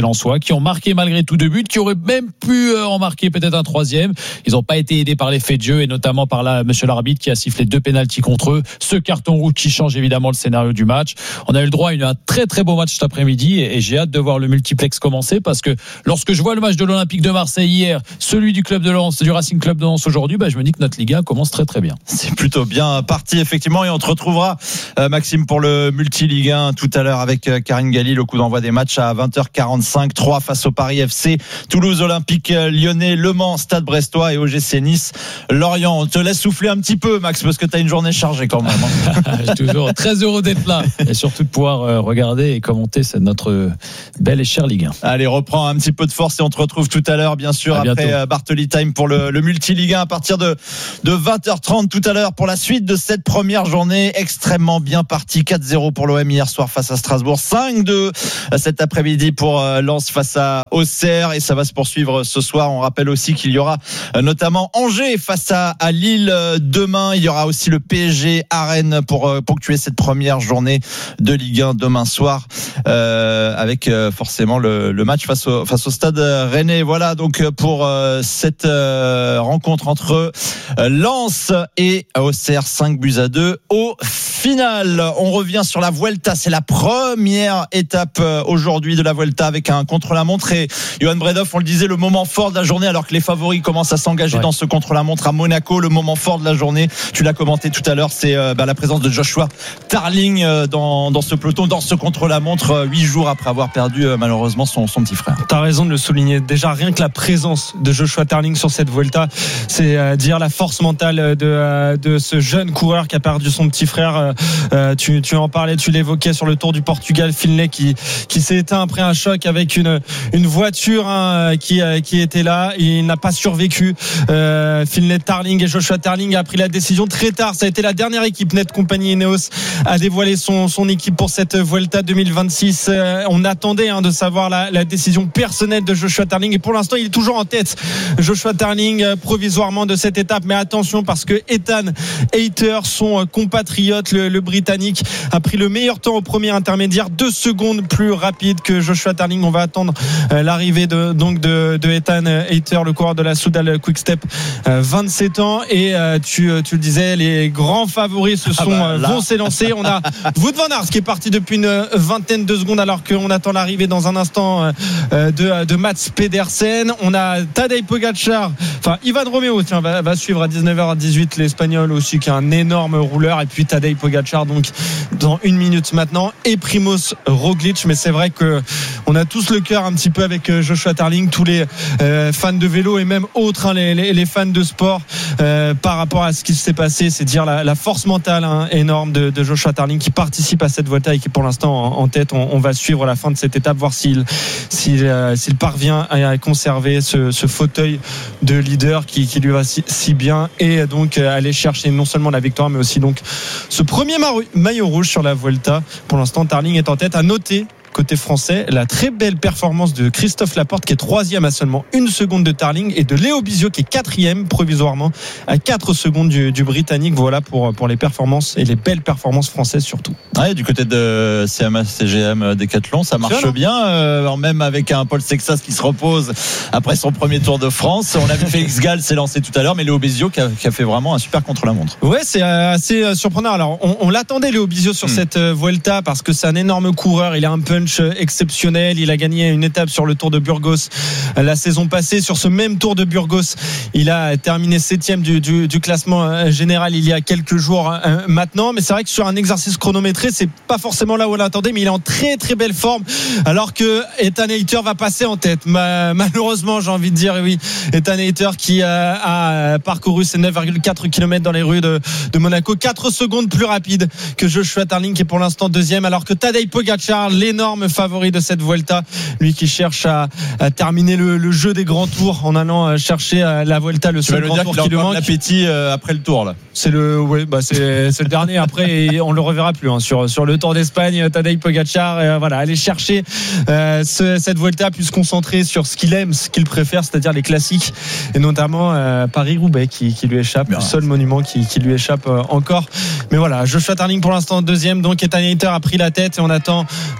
qui ont marqué malgré tout deux buts, qui auraient même pu en marquer peut-être un troisième. Ils n'ont pas été aidés par les faits de jeu et notamment par la, monsieur l'arbitre qui a sifflé deux pénaltys contre eux. Ce carton rouge qui change évidemment le scénario du match. On a eu le droit à une, un très très beau match cet après-midi et, et j'ai hâte de voir le multiplex commencer parce que lorsque je vois le match de l'Olympique de Marseille hier, celui du club de Lens, du Racing Club de Lens aujourd'hui, bah, je me dis que notre Ligue un commence très très bien. C'est plutôt bien parti effectivement et on te retrouvera euh, Maxime pour le multi Ligue un tout à l'heure avec euh, Karine Galli, le coup d'envoi des matchs à vingt heures quarante-cinq, trois face au Paris F C, Toulouse Olympique Lyonnais, Le Mans, Stade Brestois et O G C Nice, Lorient. On te laisse souffler un petit peu Max parce que tu as une journée chargée quand même. Je suis toujours très heureux d'être là et surtout de pouvoir euh, regarder et commenter cette, notre belle et chère Ligue un. Allez, reprends un petit peu de force et on te retrouve tout à l'heure bien sûr à après euh, Bartoli Time pour le, le multi Ligue un à partir de, de vingt heures trente tout à l'heure pour la suite de cette première journée extrêmement bien partie. Quatre zéro pour l'O M hier soir face à Strasbourg, cinq deux cet après-midi pour Lens face à Auxerre et ça va se poursuivre ce soir. On rappelle aussi qu'il y aura notamment Angers face à, à Lille demain. Il y aura aussi le P S G à Rennes pour ponctuer cette première journée de Ligue un demain soir euh, avec euh, forcément le, le match face au, face au Stade Rennais. Voilà donc pour euh, cette euh, rencontre entre euh, Lens et Auxerre, cinq buts à deux au final. On revient sur la Vuelta, c'est la première étape aujourd'hui de la Vuelta avec un contre-la-montre et Johan Bredov, on le disait, le moment fort de la journée alors que les favoris commencent à s'engager ouais. dans ce contre-la-montre à Monaco. Le moment fort de la journée, tu l'as commenté tout à l'heure, c'est euh, bah, la présence de Joshua Tarling euh, dans, dans ce peloton, dans ce contre-la-montre, euh, huit jours après avoir perdu euh, malheureusement son, son petit frère. T'as raison de le souligner, déjà rien que la présence de Joshua Tarling sur cette Vuelta, c'est euh, dire la force mentale de, euh, de ce jeune coureur qui a perdu son petit frère. euh, tu, tu en parlais, tu l'évoquais sur le Tour du Portugal, Finlay qui, qui s'est éteint après un choc avec une, une voiture hein, qui, qui était là, il n'a pas survécu. euh, Finlay Tarling et Joshua Tarling a pris la décision très tard, ça a été la dernière équipe Net Compagnie Ineos à dévoiler son, son équipe pour cette Vuelta deux mille vingt-six. euh, on attendait hein, de savoir la, la décision personnelle de Joshua Tarling et pour l'instant il est toujours en tête, Joshua Tarling, euh, provisoirement de cette étape, mais attention parce que Ethan Hayter, son compatriote, le, le Britannique, a pris le meilleur temps au premier intermédiaire, deux secondes plus rapide que Joshua Tarling. On va attendre euh, l'arrivée de, donc de, de Ethan Hayter, le coureur de la Soudal Quick Step, euh, vingt-sept ans et euh, tu, tu le disais, les grands favoris se sont, ah bah, vont s'élancer. On a Wout van Aert qui est parti depuis une vingtaine de secondes alors qu'on attend l'arrivée dans un instant euh, de, de Mats Pedersen. On a Tadej Pogačar, enfin Ivan Romeo tiens, va, va suivre à dix-neuf heures dix-huit, l'Espagnol aussi qui est un énorme rouleur, et puis Tadej Pogačar donc dans une minute maintenant et Primoz Roglic. Mais c'est vrai que on a tous le cœur un petit peu avec Joshua Tarling, tous les euh, fans de vélo et même autres hein, les, les, les fans de sport euh, par rapport à ce qui s'est passé. C'est dire la, la force mentale hein, énorme de, de Joshua Tarling qui participe à cette Vuelta et qui pour l'instant en, en tête. On, on va suivre la fin de cette étape, voir s'il s'il, euh, s'il parvient à conserver ce, ce fauteuil de leader qui, qui lui va si, si bien et donc euh, aller chercher non seulement la victoire mais aussi donc ce premier maillot rouge sur la Vuelta. Pour l'instant Tarling est en tête. À noter côté français, la très belle performance de Christophe Laporte qui est troisième à seulement une seconde de Tarling et de Léo Bizio qui est quatrième provisoirement à quatre secondes du, du Britannique. Voilà pour, pour les performances et les belles performances françaises surtout. Ouais, du côté de C M A C G M Décathlon, ça marche bien, euh, même avec un Paul Sexas qui se repose après son premier Tour de France. On a vu Félix Gall s'est lancé tout à l'heure, mais Léo Bizio qui a, qui a fait vraiment un super contre-la-montre. Ouais, c'est assez surprenant. Alors, on, on l'attendait Léo Bizio sur hmm. cette Vuelta parce que c'est un énorme coureur. Il a un punch exceptionnel. Il a gagné une étape sur le Tour de Burgos la saison passée. Sur ce même Tour de Burgos, il a terminé septième du, du, du classement général il y a quelques jours hein, maintenant. Mais c'est vrai que sur un exercice chronométré, c'est pas forcément là où on l'attendait, mais il est en très très belle forme. Alors que Ethan Hayter va passer en tête. Ma, malheureusement, j'ai envie de dire oui. Ethan Hayter qui a, a parcouru ses neuf virgule quatre kilomètres dans les rues de, de Monaco, quatre secondes plus rapide que Joshua Tarling qui est pour l'instant deuxième. Alors que Tadej Pogačar, l'énorme favori de cette Vuelta, lui qui cherche à, à terminer le, le jeu des grands tours en allant chercher la Vuelta, le seul grand tour qui lui manque. L'appétit après le tour là. C'est le, ouais, bah c'est, c'est le dernier. Après, et on le reverra plus hein, sur sur le Tour d'Espagne. Tadej Pogačar, euh, voilà, aller chercher euh, ce, cette Vuelta, puis se concentrer sur ce qu'il aime, ce qu'il préfère, c'est-à-dire les classiques, et notamment euh, Paris-Roubaix qui, qui lui échappe, bien, le seul monument qui, qui lui échappe euh, encore. Mais voilà, Joshua Tarling pour l'instant deuxième, donc Ethan Hayter a pris la tête et on attend Tadej Pogačar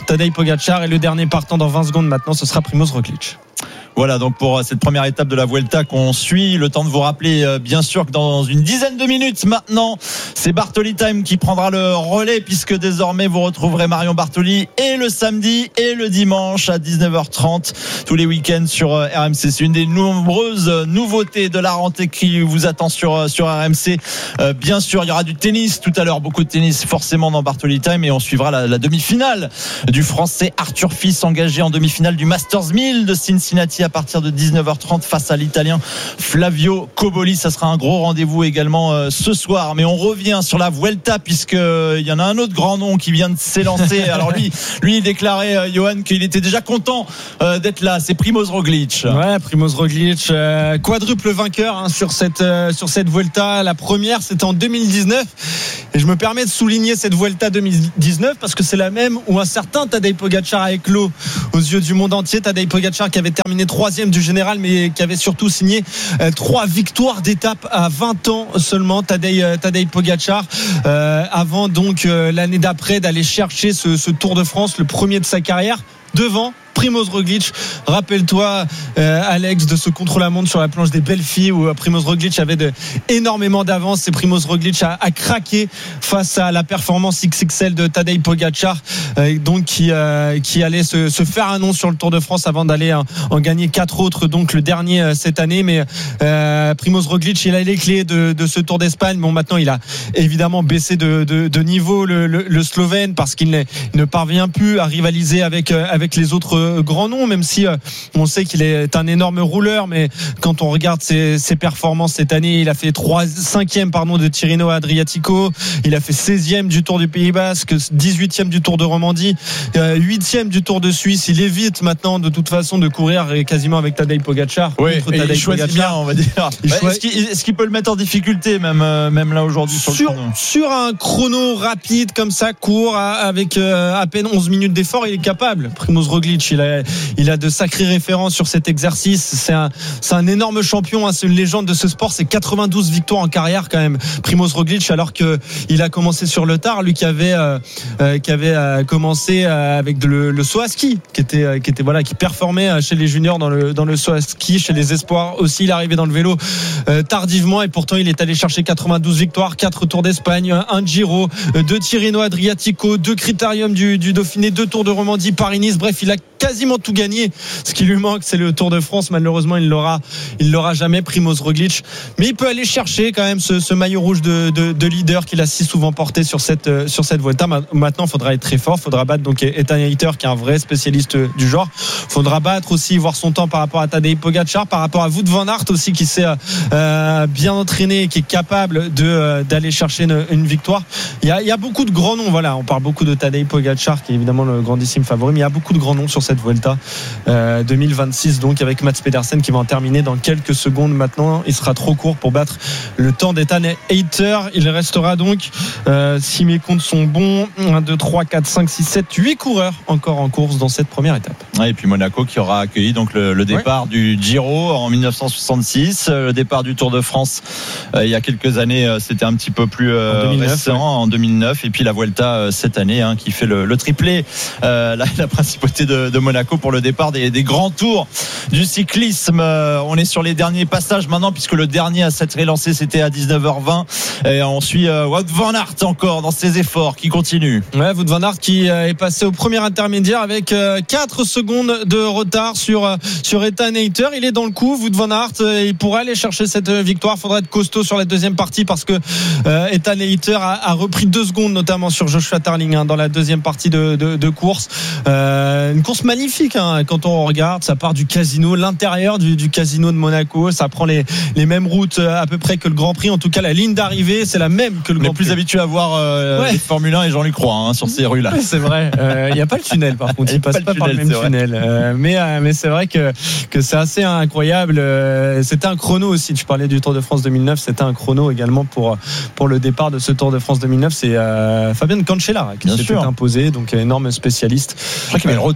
Pogačar et le dernier partant dans vingt secondes maintenant, ce sera Primož Roglič. Voilà donc pour cette première étape de la Vuelta qu'on suit. Le temps de vous rappeler bien sûr que dans une dizaine de minutes maintenant, c'est Bartoli Time qui prendra le relais, puisque désormais vous retrouverez Marion Bartoli et le samedi et le dimanche à dix-neuf heures trente tous les week-ends sur R M C. C'est une des nombreuses nouveautés de la rentrée qui vous attend sur, sur R M C. Euh, bien sûr, il y aura du tennis tout à l'heure, beaucoup de tennis forcément dans Bartoli Time, et on suivra la, la demi-finale du Français Arthur Fils, engagé en demi-finale du Masters mille de Cincinnati à partir de dix-neuf heures trente face à l'Italien Flavio Cobolli. Ça sera un gros rendez-vous également euh, ce soir. Mais on revient sur la Vuelta, puisque euh, il y en a un autre grand nom qui vient de s'élancer. Alors lui, lui il déclarait euh, Johan qu'il était déjà content euh, d'être là. C'est Primož Roglič. Ouais, Primož Roglič, euh, quadruple vainqueur hein, sur cette euh, sur cette Vuelta. La première, c'était en deux mille dix-neuf. Et je me permets de souligner cette Vuelta deux mille dix-neuf parce que c'est la même où un certain Tadej Pogačar a éclos aux yeux du monde entier. Tadej Pogačar qui avait terminé troisième du général, mais qui avait surtout signé euh, trois victoires d'étape à vingt ans seulement. Tadej, euh, Tadej Pogačar, euh, avant donc euh, l'année d'après d'aller chercher ce, ce Tour de France, le premier de sa carrière, devant Primož Roglič. Rappelle-toi euh, Alex de ce contre-la-montre sur la planche des belles filles où euh, Primož Roglič avait de, énormément d'avance, et Primož Roglič a, a craqué face à la performance X X L de Tadej Pogačar, euh, donc qui, euh, qui allait se, se faire un nom sur le Tour de France avant d'aller en, en gagner quatre autres, donc le dernier euh, cette année. Mais euh, Primož Roglič, il a les clés de, de ce Tour d'Espagne. Bon, maintenant il a évidemment baissé de, de, de niveau le, le, le Slovène, parce qu'il ne, ne parvient plus à rivaliser avec, euh, avec les autres grand nom, même si euh, on sait qu'il est un énorme rouleur. Mais quand on regarde ses, ses performances cette année, il a fait trois, cinquième pardon, de Tirreno Adriatico, il a fait seizième du Tour du Pays Basque, dix-huitième du Tour de Romandie, euh, huitième du Tour de Suisse. Il évite maintenant de toute façon de courir quasiment avec Tadej Pogačar. Oui, il choisit bien, on va dire. Il ouais, choisit... est-ce, qu'il, est-ce qu'il peut le mettre en difficulté même, euh, même là aujourd'hui sur, sur le chrono sur un chrono rapide comme ça, court, avec euh, à peine onze minutes d'effort, il est capable. Primož Roglič, il a, il a de sacrées références sur cet exercice. C'est un, c'est un énorme champion, hein. C'est une légende de ce sport. C'est quatre-vingt-douze victoires en carrière quand même, Primož Roglič, alors que il a commencé sur le tard. Lui qui avait, euh, euh, qui avait euh, commencé euh, avec le, le saut à ski, qui était, euh, qui était voilà, qui performait euh, chez les juniors dans le dans le saut à ski, chez les espoirs aussi. Il est arrivé dans le vélo euh, tardivement, et pourtant il est allé chercher quatre-vingt-douze victoires, quatre Tours d'Espagne, un Giro, deux Tirreno Adriatico, deux Critérium du, du Dauphiné, deux Tours de Romandie, Paris-Nice. Bref, il a quasiment tout gagné. Ce qui lui manque, c'est le Tour de France. Malheureusement, il l'aura, il l'aura jamais, Primož Roglič. Mais il peut aller chercher quand même ce, ce maillot rouge de, de, de leader qu'il a si souvent porté sur cette, sur cette Vuelta. Maintenant, il faudra être très fort. Il faudra battre donc Ethan Hayter, qui est un vrai spécialiste du genre. Il faudra battre aussi, voir son temps par rapport à Tadej Pogačar, par rapport à Wout van Aert aussi, qui s'est euh, bien entraîné et qui est capable de, euh, d'aller chercher une, une victoire. Il y, a, il y a beaucoup de grands noms. Voilà, on parle beaucoup de Tadej Pogačar, qui est évidemment le grandissime favori, mais il y a beaucoup de grands noms sur cette Vuelta euh, deux mille vingt-six, donc avec Mats Pedersen qui va en terminer dans quelques secondes maintenant. Il sera trop court pour battre le temps d'Ethan Hayter. Il restera donc, euh, si mes comptes sont bons, un, deux, trois, quatre, cinq, six, sept, huit coureurs encore en course dans cette première étape. Ouais, et puis Monaco qui aura accueilli donc le, le départ ouais. du Giro en dix-neuf cent soixante-six, le départ du Tour de France euh, il y a quelques années, euh, c'était un petit peu plus euh, en deux mille neuf, récent, ouais. en deux mille neuf, et puis la Vuelta euh, cette année hein, qui fait le, le triplé, euh, la, la principauté de, de Monaco pour le départ des, des grands tours du cyclisme. Euh, on est sur les derniers passages maintenant, puisque le dernier à s'être relancé c'était à dix-neuf heures vingt, et on suit euh, Wout van Aert encore dans ses efforts qui continue. Ouais, Wout van Aert qui euh, est passé au premier intermédiaire avec euh, quatre secondes de retard sur euh, sur Ethan Hayter. Il est dans le coup, Wout van Aert, euh, il pourrait aller chercher cette victoire. Faudra être costaud sur la deuxième partie, parce que euh, Ethan Hayter a, a repris deux secondes notamment sur Joshua Tarling hein, dans la deuxième partie de, de, de course. Euh, une course magnifique hein, quand on regarde. Ça part du casino, l'intérieur du, du casino de Monaco. Ça prend les, les mêmes routes à peu près que le Grand Prix. En tout cas, la ligne d'arrivée, c'est la même que le on Grand est Prix. plus habitué à voir euh, ouais. les Formule un et Jean-Luc Roy hein, sur ces rues-là. Ouais, c'est vrai. Il euh, n'y a pas le tunnel par contre. Il, il passe pas, pas tunnel, par le même tunnel. Euh, mais, euh, mais c'est vrai que, que c'est assez incroyable. Euh, c'était un chrono aussi. Tu parlais du Tour de France deux mille neuf. C'était un chrono également pour, pour le départ de ce Tour de France deux mille neuf. C'est euh, Fabian Cancellara qui Bien s'était sûr. imposé. Donc énorme spécialiste. Je crois qu'il y avait le retour de Lance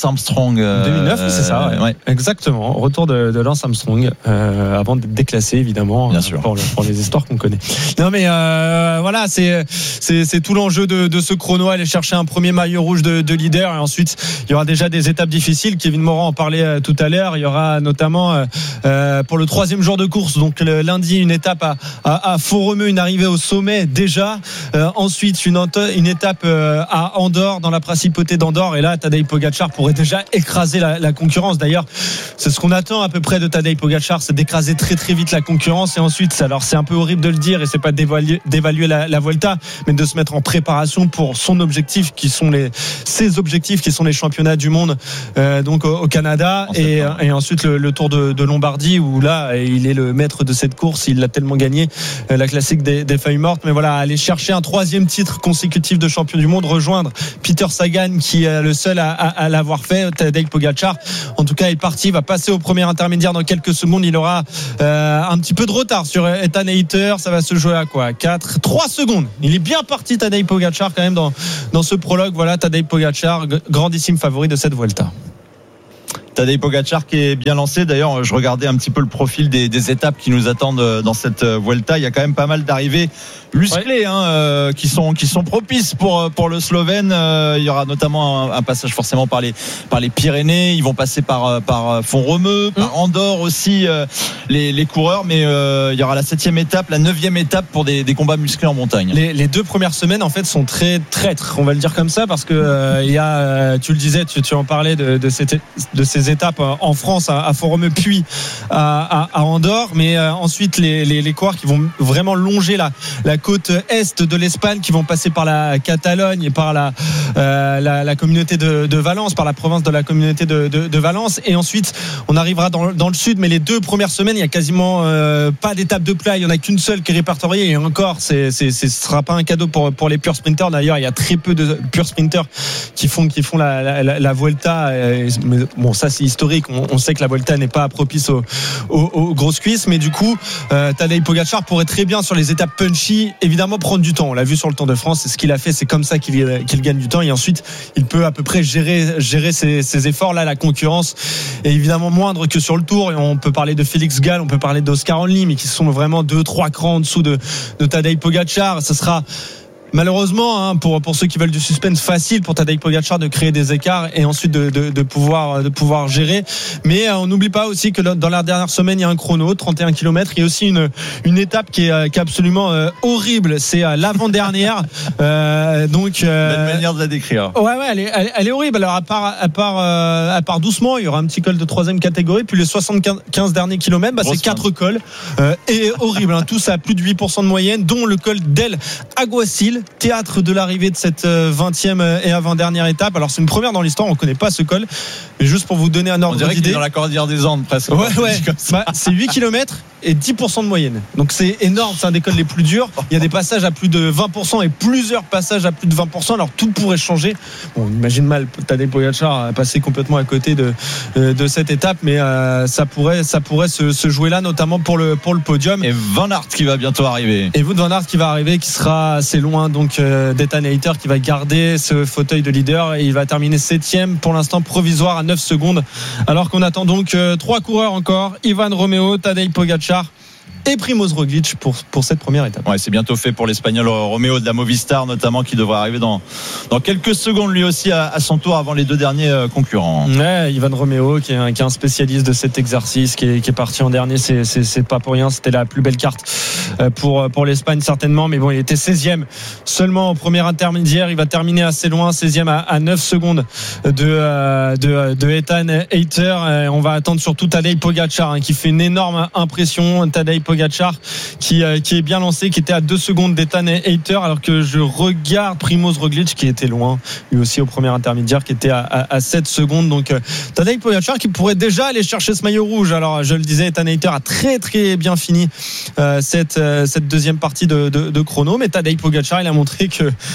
Lance Armstrong. deux mille neuf, c'est ça. Ouais. Ouais. Exactement. Retour de, de Lance Armstrong euh, avant d'être déclassé, évidemment. Bien euh, sûr. Pour, le, pour les histoires qu'on connaît. Non, mais euh, voilà, c'est, c'est, c'est tout l'enjeu de, de ce chrono. Aller chercher un premier maillot rouge de, de leader. Et ensuite, il y aura déjà des étapes difficiles. Kevin Morand en parlait euh, tout à l'heure. Il y aura notamment euh, pour le troisième jour de course, donc le lundi, une étape à, à, à Font-Romeu, une arrivée au sommet déjà. Euh, ensuite, une, une étape euh, à Andorre, dans la principauté d'Andorre. Et là, Tadej Pogačar pourrait déjà écraser la, la concurrence. D'ailleurs, c'est ce qu'on attend à peu près de Tadej Pogačar, c'est d'écraser très très vite la concurrence. Et ensuite, alors c'est un peu horrible de le dire et c'est pas d'évaluer, d'évaluer la, la Vuelta, mais de se mettre en préparation pour son objectif, qui sont les ses objectifs, qui sont les championnats du monde, euh, donc au, au Canada, et, et ensuite le, le Tour de, de Lombardie, où là, il est le maître de cette course. Il l'a tellement gagné, euh, la classique des, des feuilles mortes. Mais voilà, aller chercher un troisième titre consécutif de champion du monde, rejoindre Peter Sagan, qui est le seul à, à, à l'avoir fait. Tadej Pogačar, en tout cas, est parti, va passer au premier intermédiaire dans quelques secondes. Il aura euh, un petit peu de retard sur Ethan Hayter. Ça va se jouer à quoi, quatre, trois secondes. Il est bien parti, Tadej Pogačar, quand même, dans, dans ce prologue. Voilà, Tadej Pogačar, grandissime favori de cette Vuelta. Tadej Pogačar qui est bien lancé. D'ailleurs, je regardais un petit peu le profil des, des étapes qui nous attendent dans cette Vuelta. Il y a quand même pas mal d'arrivées musclées, ouais. hein, euh, qui sont qui sont propices pour pour le Slovène. Euh, il y aura notamment un, un passage forcément par les par les Pyrénées. Ils vont passer par par Font-Romeu, par mmh. Andorre aussi, euh, les les coureurs. Mais euh, il y aura la septième étape, la neuvième étape pour des, des combats musclés en montagne. Les, les deux premières semaines en fait sont très traîtres, on va le dire comme ça, parce que euh, il y a, tu le disais, tu, tu en parlais de de, cette, de ces étapes en France à, à Font-Romeu puis à, à, à Andorre, mais euh, ensuite les, les, les coureurs qui vont vraiment longer la, la côte est de l'Espagne, qui vont passer par la Catalogne et par la, euh, la, la communauté de, de Valence, par la province de la communauté de, de, de Valence, et ensuite on arrivera dans, dans le sud. Mais les deux premières semaines, il y a quasiment euh, pas d'étape de plat, il y en a qu'une seule qui est répertoriée, et encore c'est, c'est, c'est, ce sera pas un cadeau pour, pour les purs sprinters. D'ailleurs, il y a très peu de purs sprinters qui font, qui font la, la, la, la Vuelta, et, mais bon, ça c'est historique. On, on sait que la Vuelta n'est pas propice aux, aux, aux grosses cuisses, mais du coup, euh, Tadej Pogačar pourrait très bien, sur les étapes punchy, évidemment prendre du temps. On l'a vu sur le Tour de France, c'est ce qu'il a fait, c'est comme ça qu'il, qu'il gagne du temps, et ensuite il peut à peu près gérer, gérer ses, ses efforts. Là, la concurrence est évidemment moindre que sur le Tour, et on peut parler de Félix Gall, on peut parler d'Oscar Only, mais qui sont vraiment deux, trois crans en dessous de, de Tadej Pogačar. Ça sera malheureusement, hein, pour pour ceux qui veulent du suspense, facile pour Tadej Pogačar de créer des écarts et ensuite de de, de pouvoir de pouvoir gérer. Mais euh, on n'oublie pas aussi que dans la dernière semaine, il y a un chrono, trente et un kilomètres. Il y a aussi une une étape qui est, qui est absolument euh, horrible. C'est euh, l'avant-dernière. euh, donc euh, belle manière de la décrire. Ouais, ouais, elle est elle, elle est horrible. Alors à part à part euh, à part doucement, il y aura un petit col de troisième catégorie, puis les soixante-quinze derniers kilomètres, bah, c'est quatre cols euh, et horrible. Hein, tous à plus de huit pour cent de moyenne, dont le col d'El Alguacil, théâtre de l'arrivée de cette vingtième et avant-dernière étape. Alors c'est une première dans l'histoire, on ne connaît pas ce col, mais juste pour vous donner un ordre d'idée. On dirait qu'il est dans la cordillère des Andes presque. Ouais, ouais. Bah, c'est huit kilomètres et dix pour cent de moyenne. Donc c'est énorme, c'est un des cols les plus durs. Il y a des passages à plus de vingt pour cent et plusieurs passages à plus de vingt pour cent. Alors tout pourrait changer. Bon, on imagine mal Tadej Pogačar passer complètement à côté de de cette étape, mais euh, ça pourrait ça pourrait se, se jouer là, notamment pour le pour le podium. Et Van Aert qui va bientôt arriver. Et Wout Van Aert qui va arriver, qui sera assez loin donc euh, d'Ethan Hayter, qui va garder ce fauteuil de leader, et il va terminer septième pour l'instant, provisoire à neuf secondes, alors qu'on attend donc euh, trois coureurs encore: Ivan Romeo, Tadej Pogačar et Primoz Roglič pour, pour cette première étape. Ouais, c'est bientôt fait pour l'Espagnol Romeo de la Movistar notamment, qui devrait arriver dans, dans quelques secondes lui aussi à, à son tour, avant les deux derniers euh, concurrents. Ouais, Ivan Romeo qui est, un, qui est un spécialiste de cet exercice, qui est, qui est parti en dernier, c'est, c'est, c'est pas pour rien, c'était la plus belle carte pour, pour l'Espagne certainement, mais bon, il était seizième seulement au premier intermédiaire. Il va terminer assez loin, seizième à, à neuf secondes de, de, de Ethan Hayter. On va attendre surtout Tadej Pogačar, hein, qui fait une énorme impression. Tadej Pogačar qui, euh, qui est bien lancé, qui était à deux secondes d'Ethan Hayter, alors que je regarde Primoz Roglič qui était loin lui aussi au premier intermédiaire, qui était à, à, à sept secondes. Donc euh, Tadej Pogačar qui pourrait déjà aller chercher ce maillot rouge. Alors je le disais, Ethan Hayter a très très bien fini euh, cette, euh, cette deuxième partie de, de, de chrono, mais Tadej Pogačar, il a montré que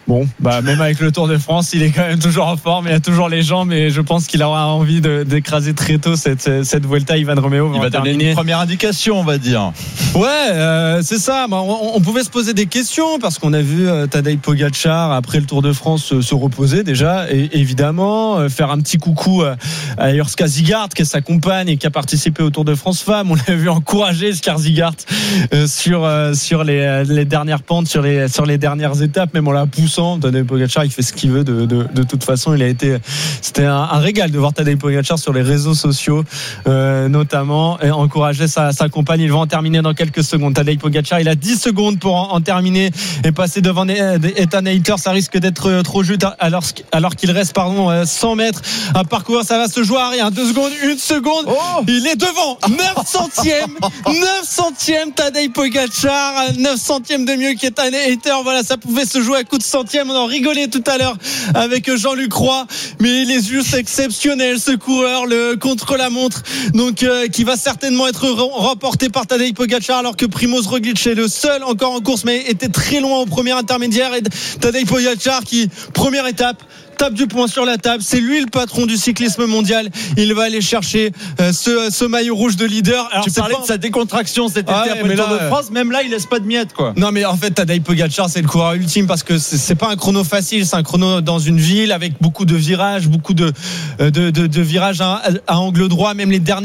Bon, bah même avec le Tour de France, il est quand même toujours en forme, il a toujours les jambes, et je pense qu'il aura envie de, d'écraser très tôt cette, cette Vuelta. Ivan Romeo va, il va terminer. donner une première indication, on va dire. Ouais, euh, c'est ça. Bah, on, on pouvait se poser des questions parce qu'on a vu euh, Tadej Pogačar après le Tour de France euh, se reposer déjà, et évidemment euh, faire un petit coucou euh, à Urs Skarsgård, qui est sa compagne et qui a participé au Tour de France Femmes. On l'a vu encourager Skarsgård euh, sur euh, sur les, les dernières pentes, sur les sur les dernières étapes, même en la poussant. Tadej Pogačar, il fait ce qu'il veut de, de, de toute façon. Il a été, c'était un, un régal de voir Tadej Pogačar sur les réseaux sociaux, euh, notamment, et encourager sa, sa compagne. Il va en terminer dans quelques secondes. Tadej Pogačar, il a dix secondes pour en, en terminer et passer devant Ethan Hayter. Ça risque d'être trop juste alors, alors qu'il reste pardon cent mètres à parcourir. Ça va se jouer à rien. Deux secondes, une seconde. Oh, il est devant. neuf centièmes. neuf centièmes Tadej Pogačar. neuf centièmes de mieux qu'Ethan Hayter. Voilà, ça pouvait se jouer à coup de centième. On en rigolait tout à l'heure avec Jean-Luc Roy, mais il est juste exceptionnel, ce coureur, le contre-la-montre, donc euh, qui va certainement être remporté par Tadej Pogačar, alors que Primož Roglič est le seul encore en course, mais était très loin au premier intermédiaire. Et Tadej Pogačar qui, première étape, tape du poing sur la table, c'est lui le patron du cyclisme mondial. Il va aller chercher euh, ce, ce maillot rouge de leader. Alors, tu parlais pas... de sa décontraction cet été ah ouais, après le Tour de France, même là il laisse pas de miettes quoi. Non mais en fait Tadej Pogačar c'est le coureur ultime, parce que c'est, c'est pas un chrono facile, c'est un chrono dans une ville avec beaucoup de virages, beaucoup de, de, de, de virages à, à angle droit, même les derniers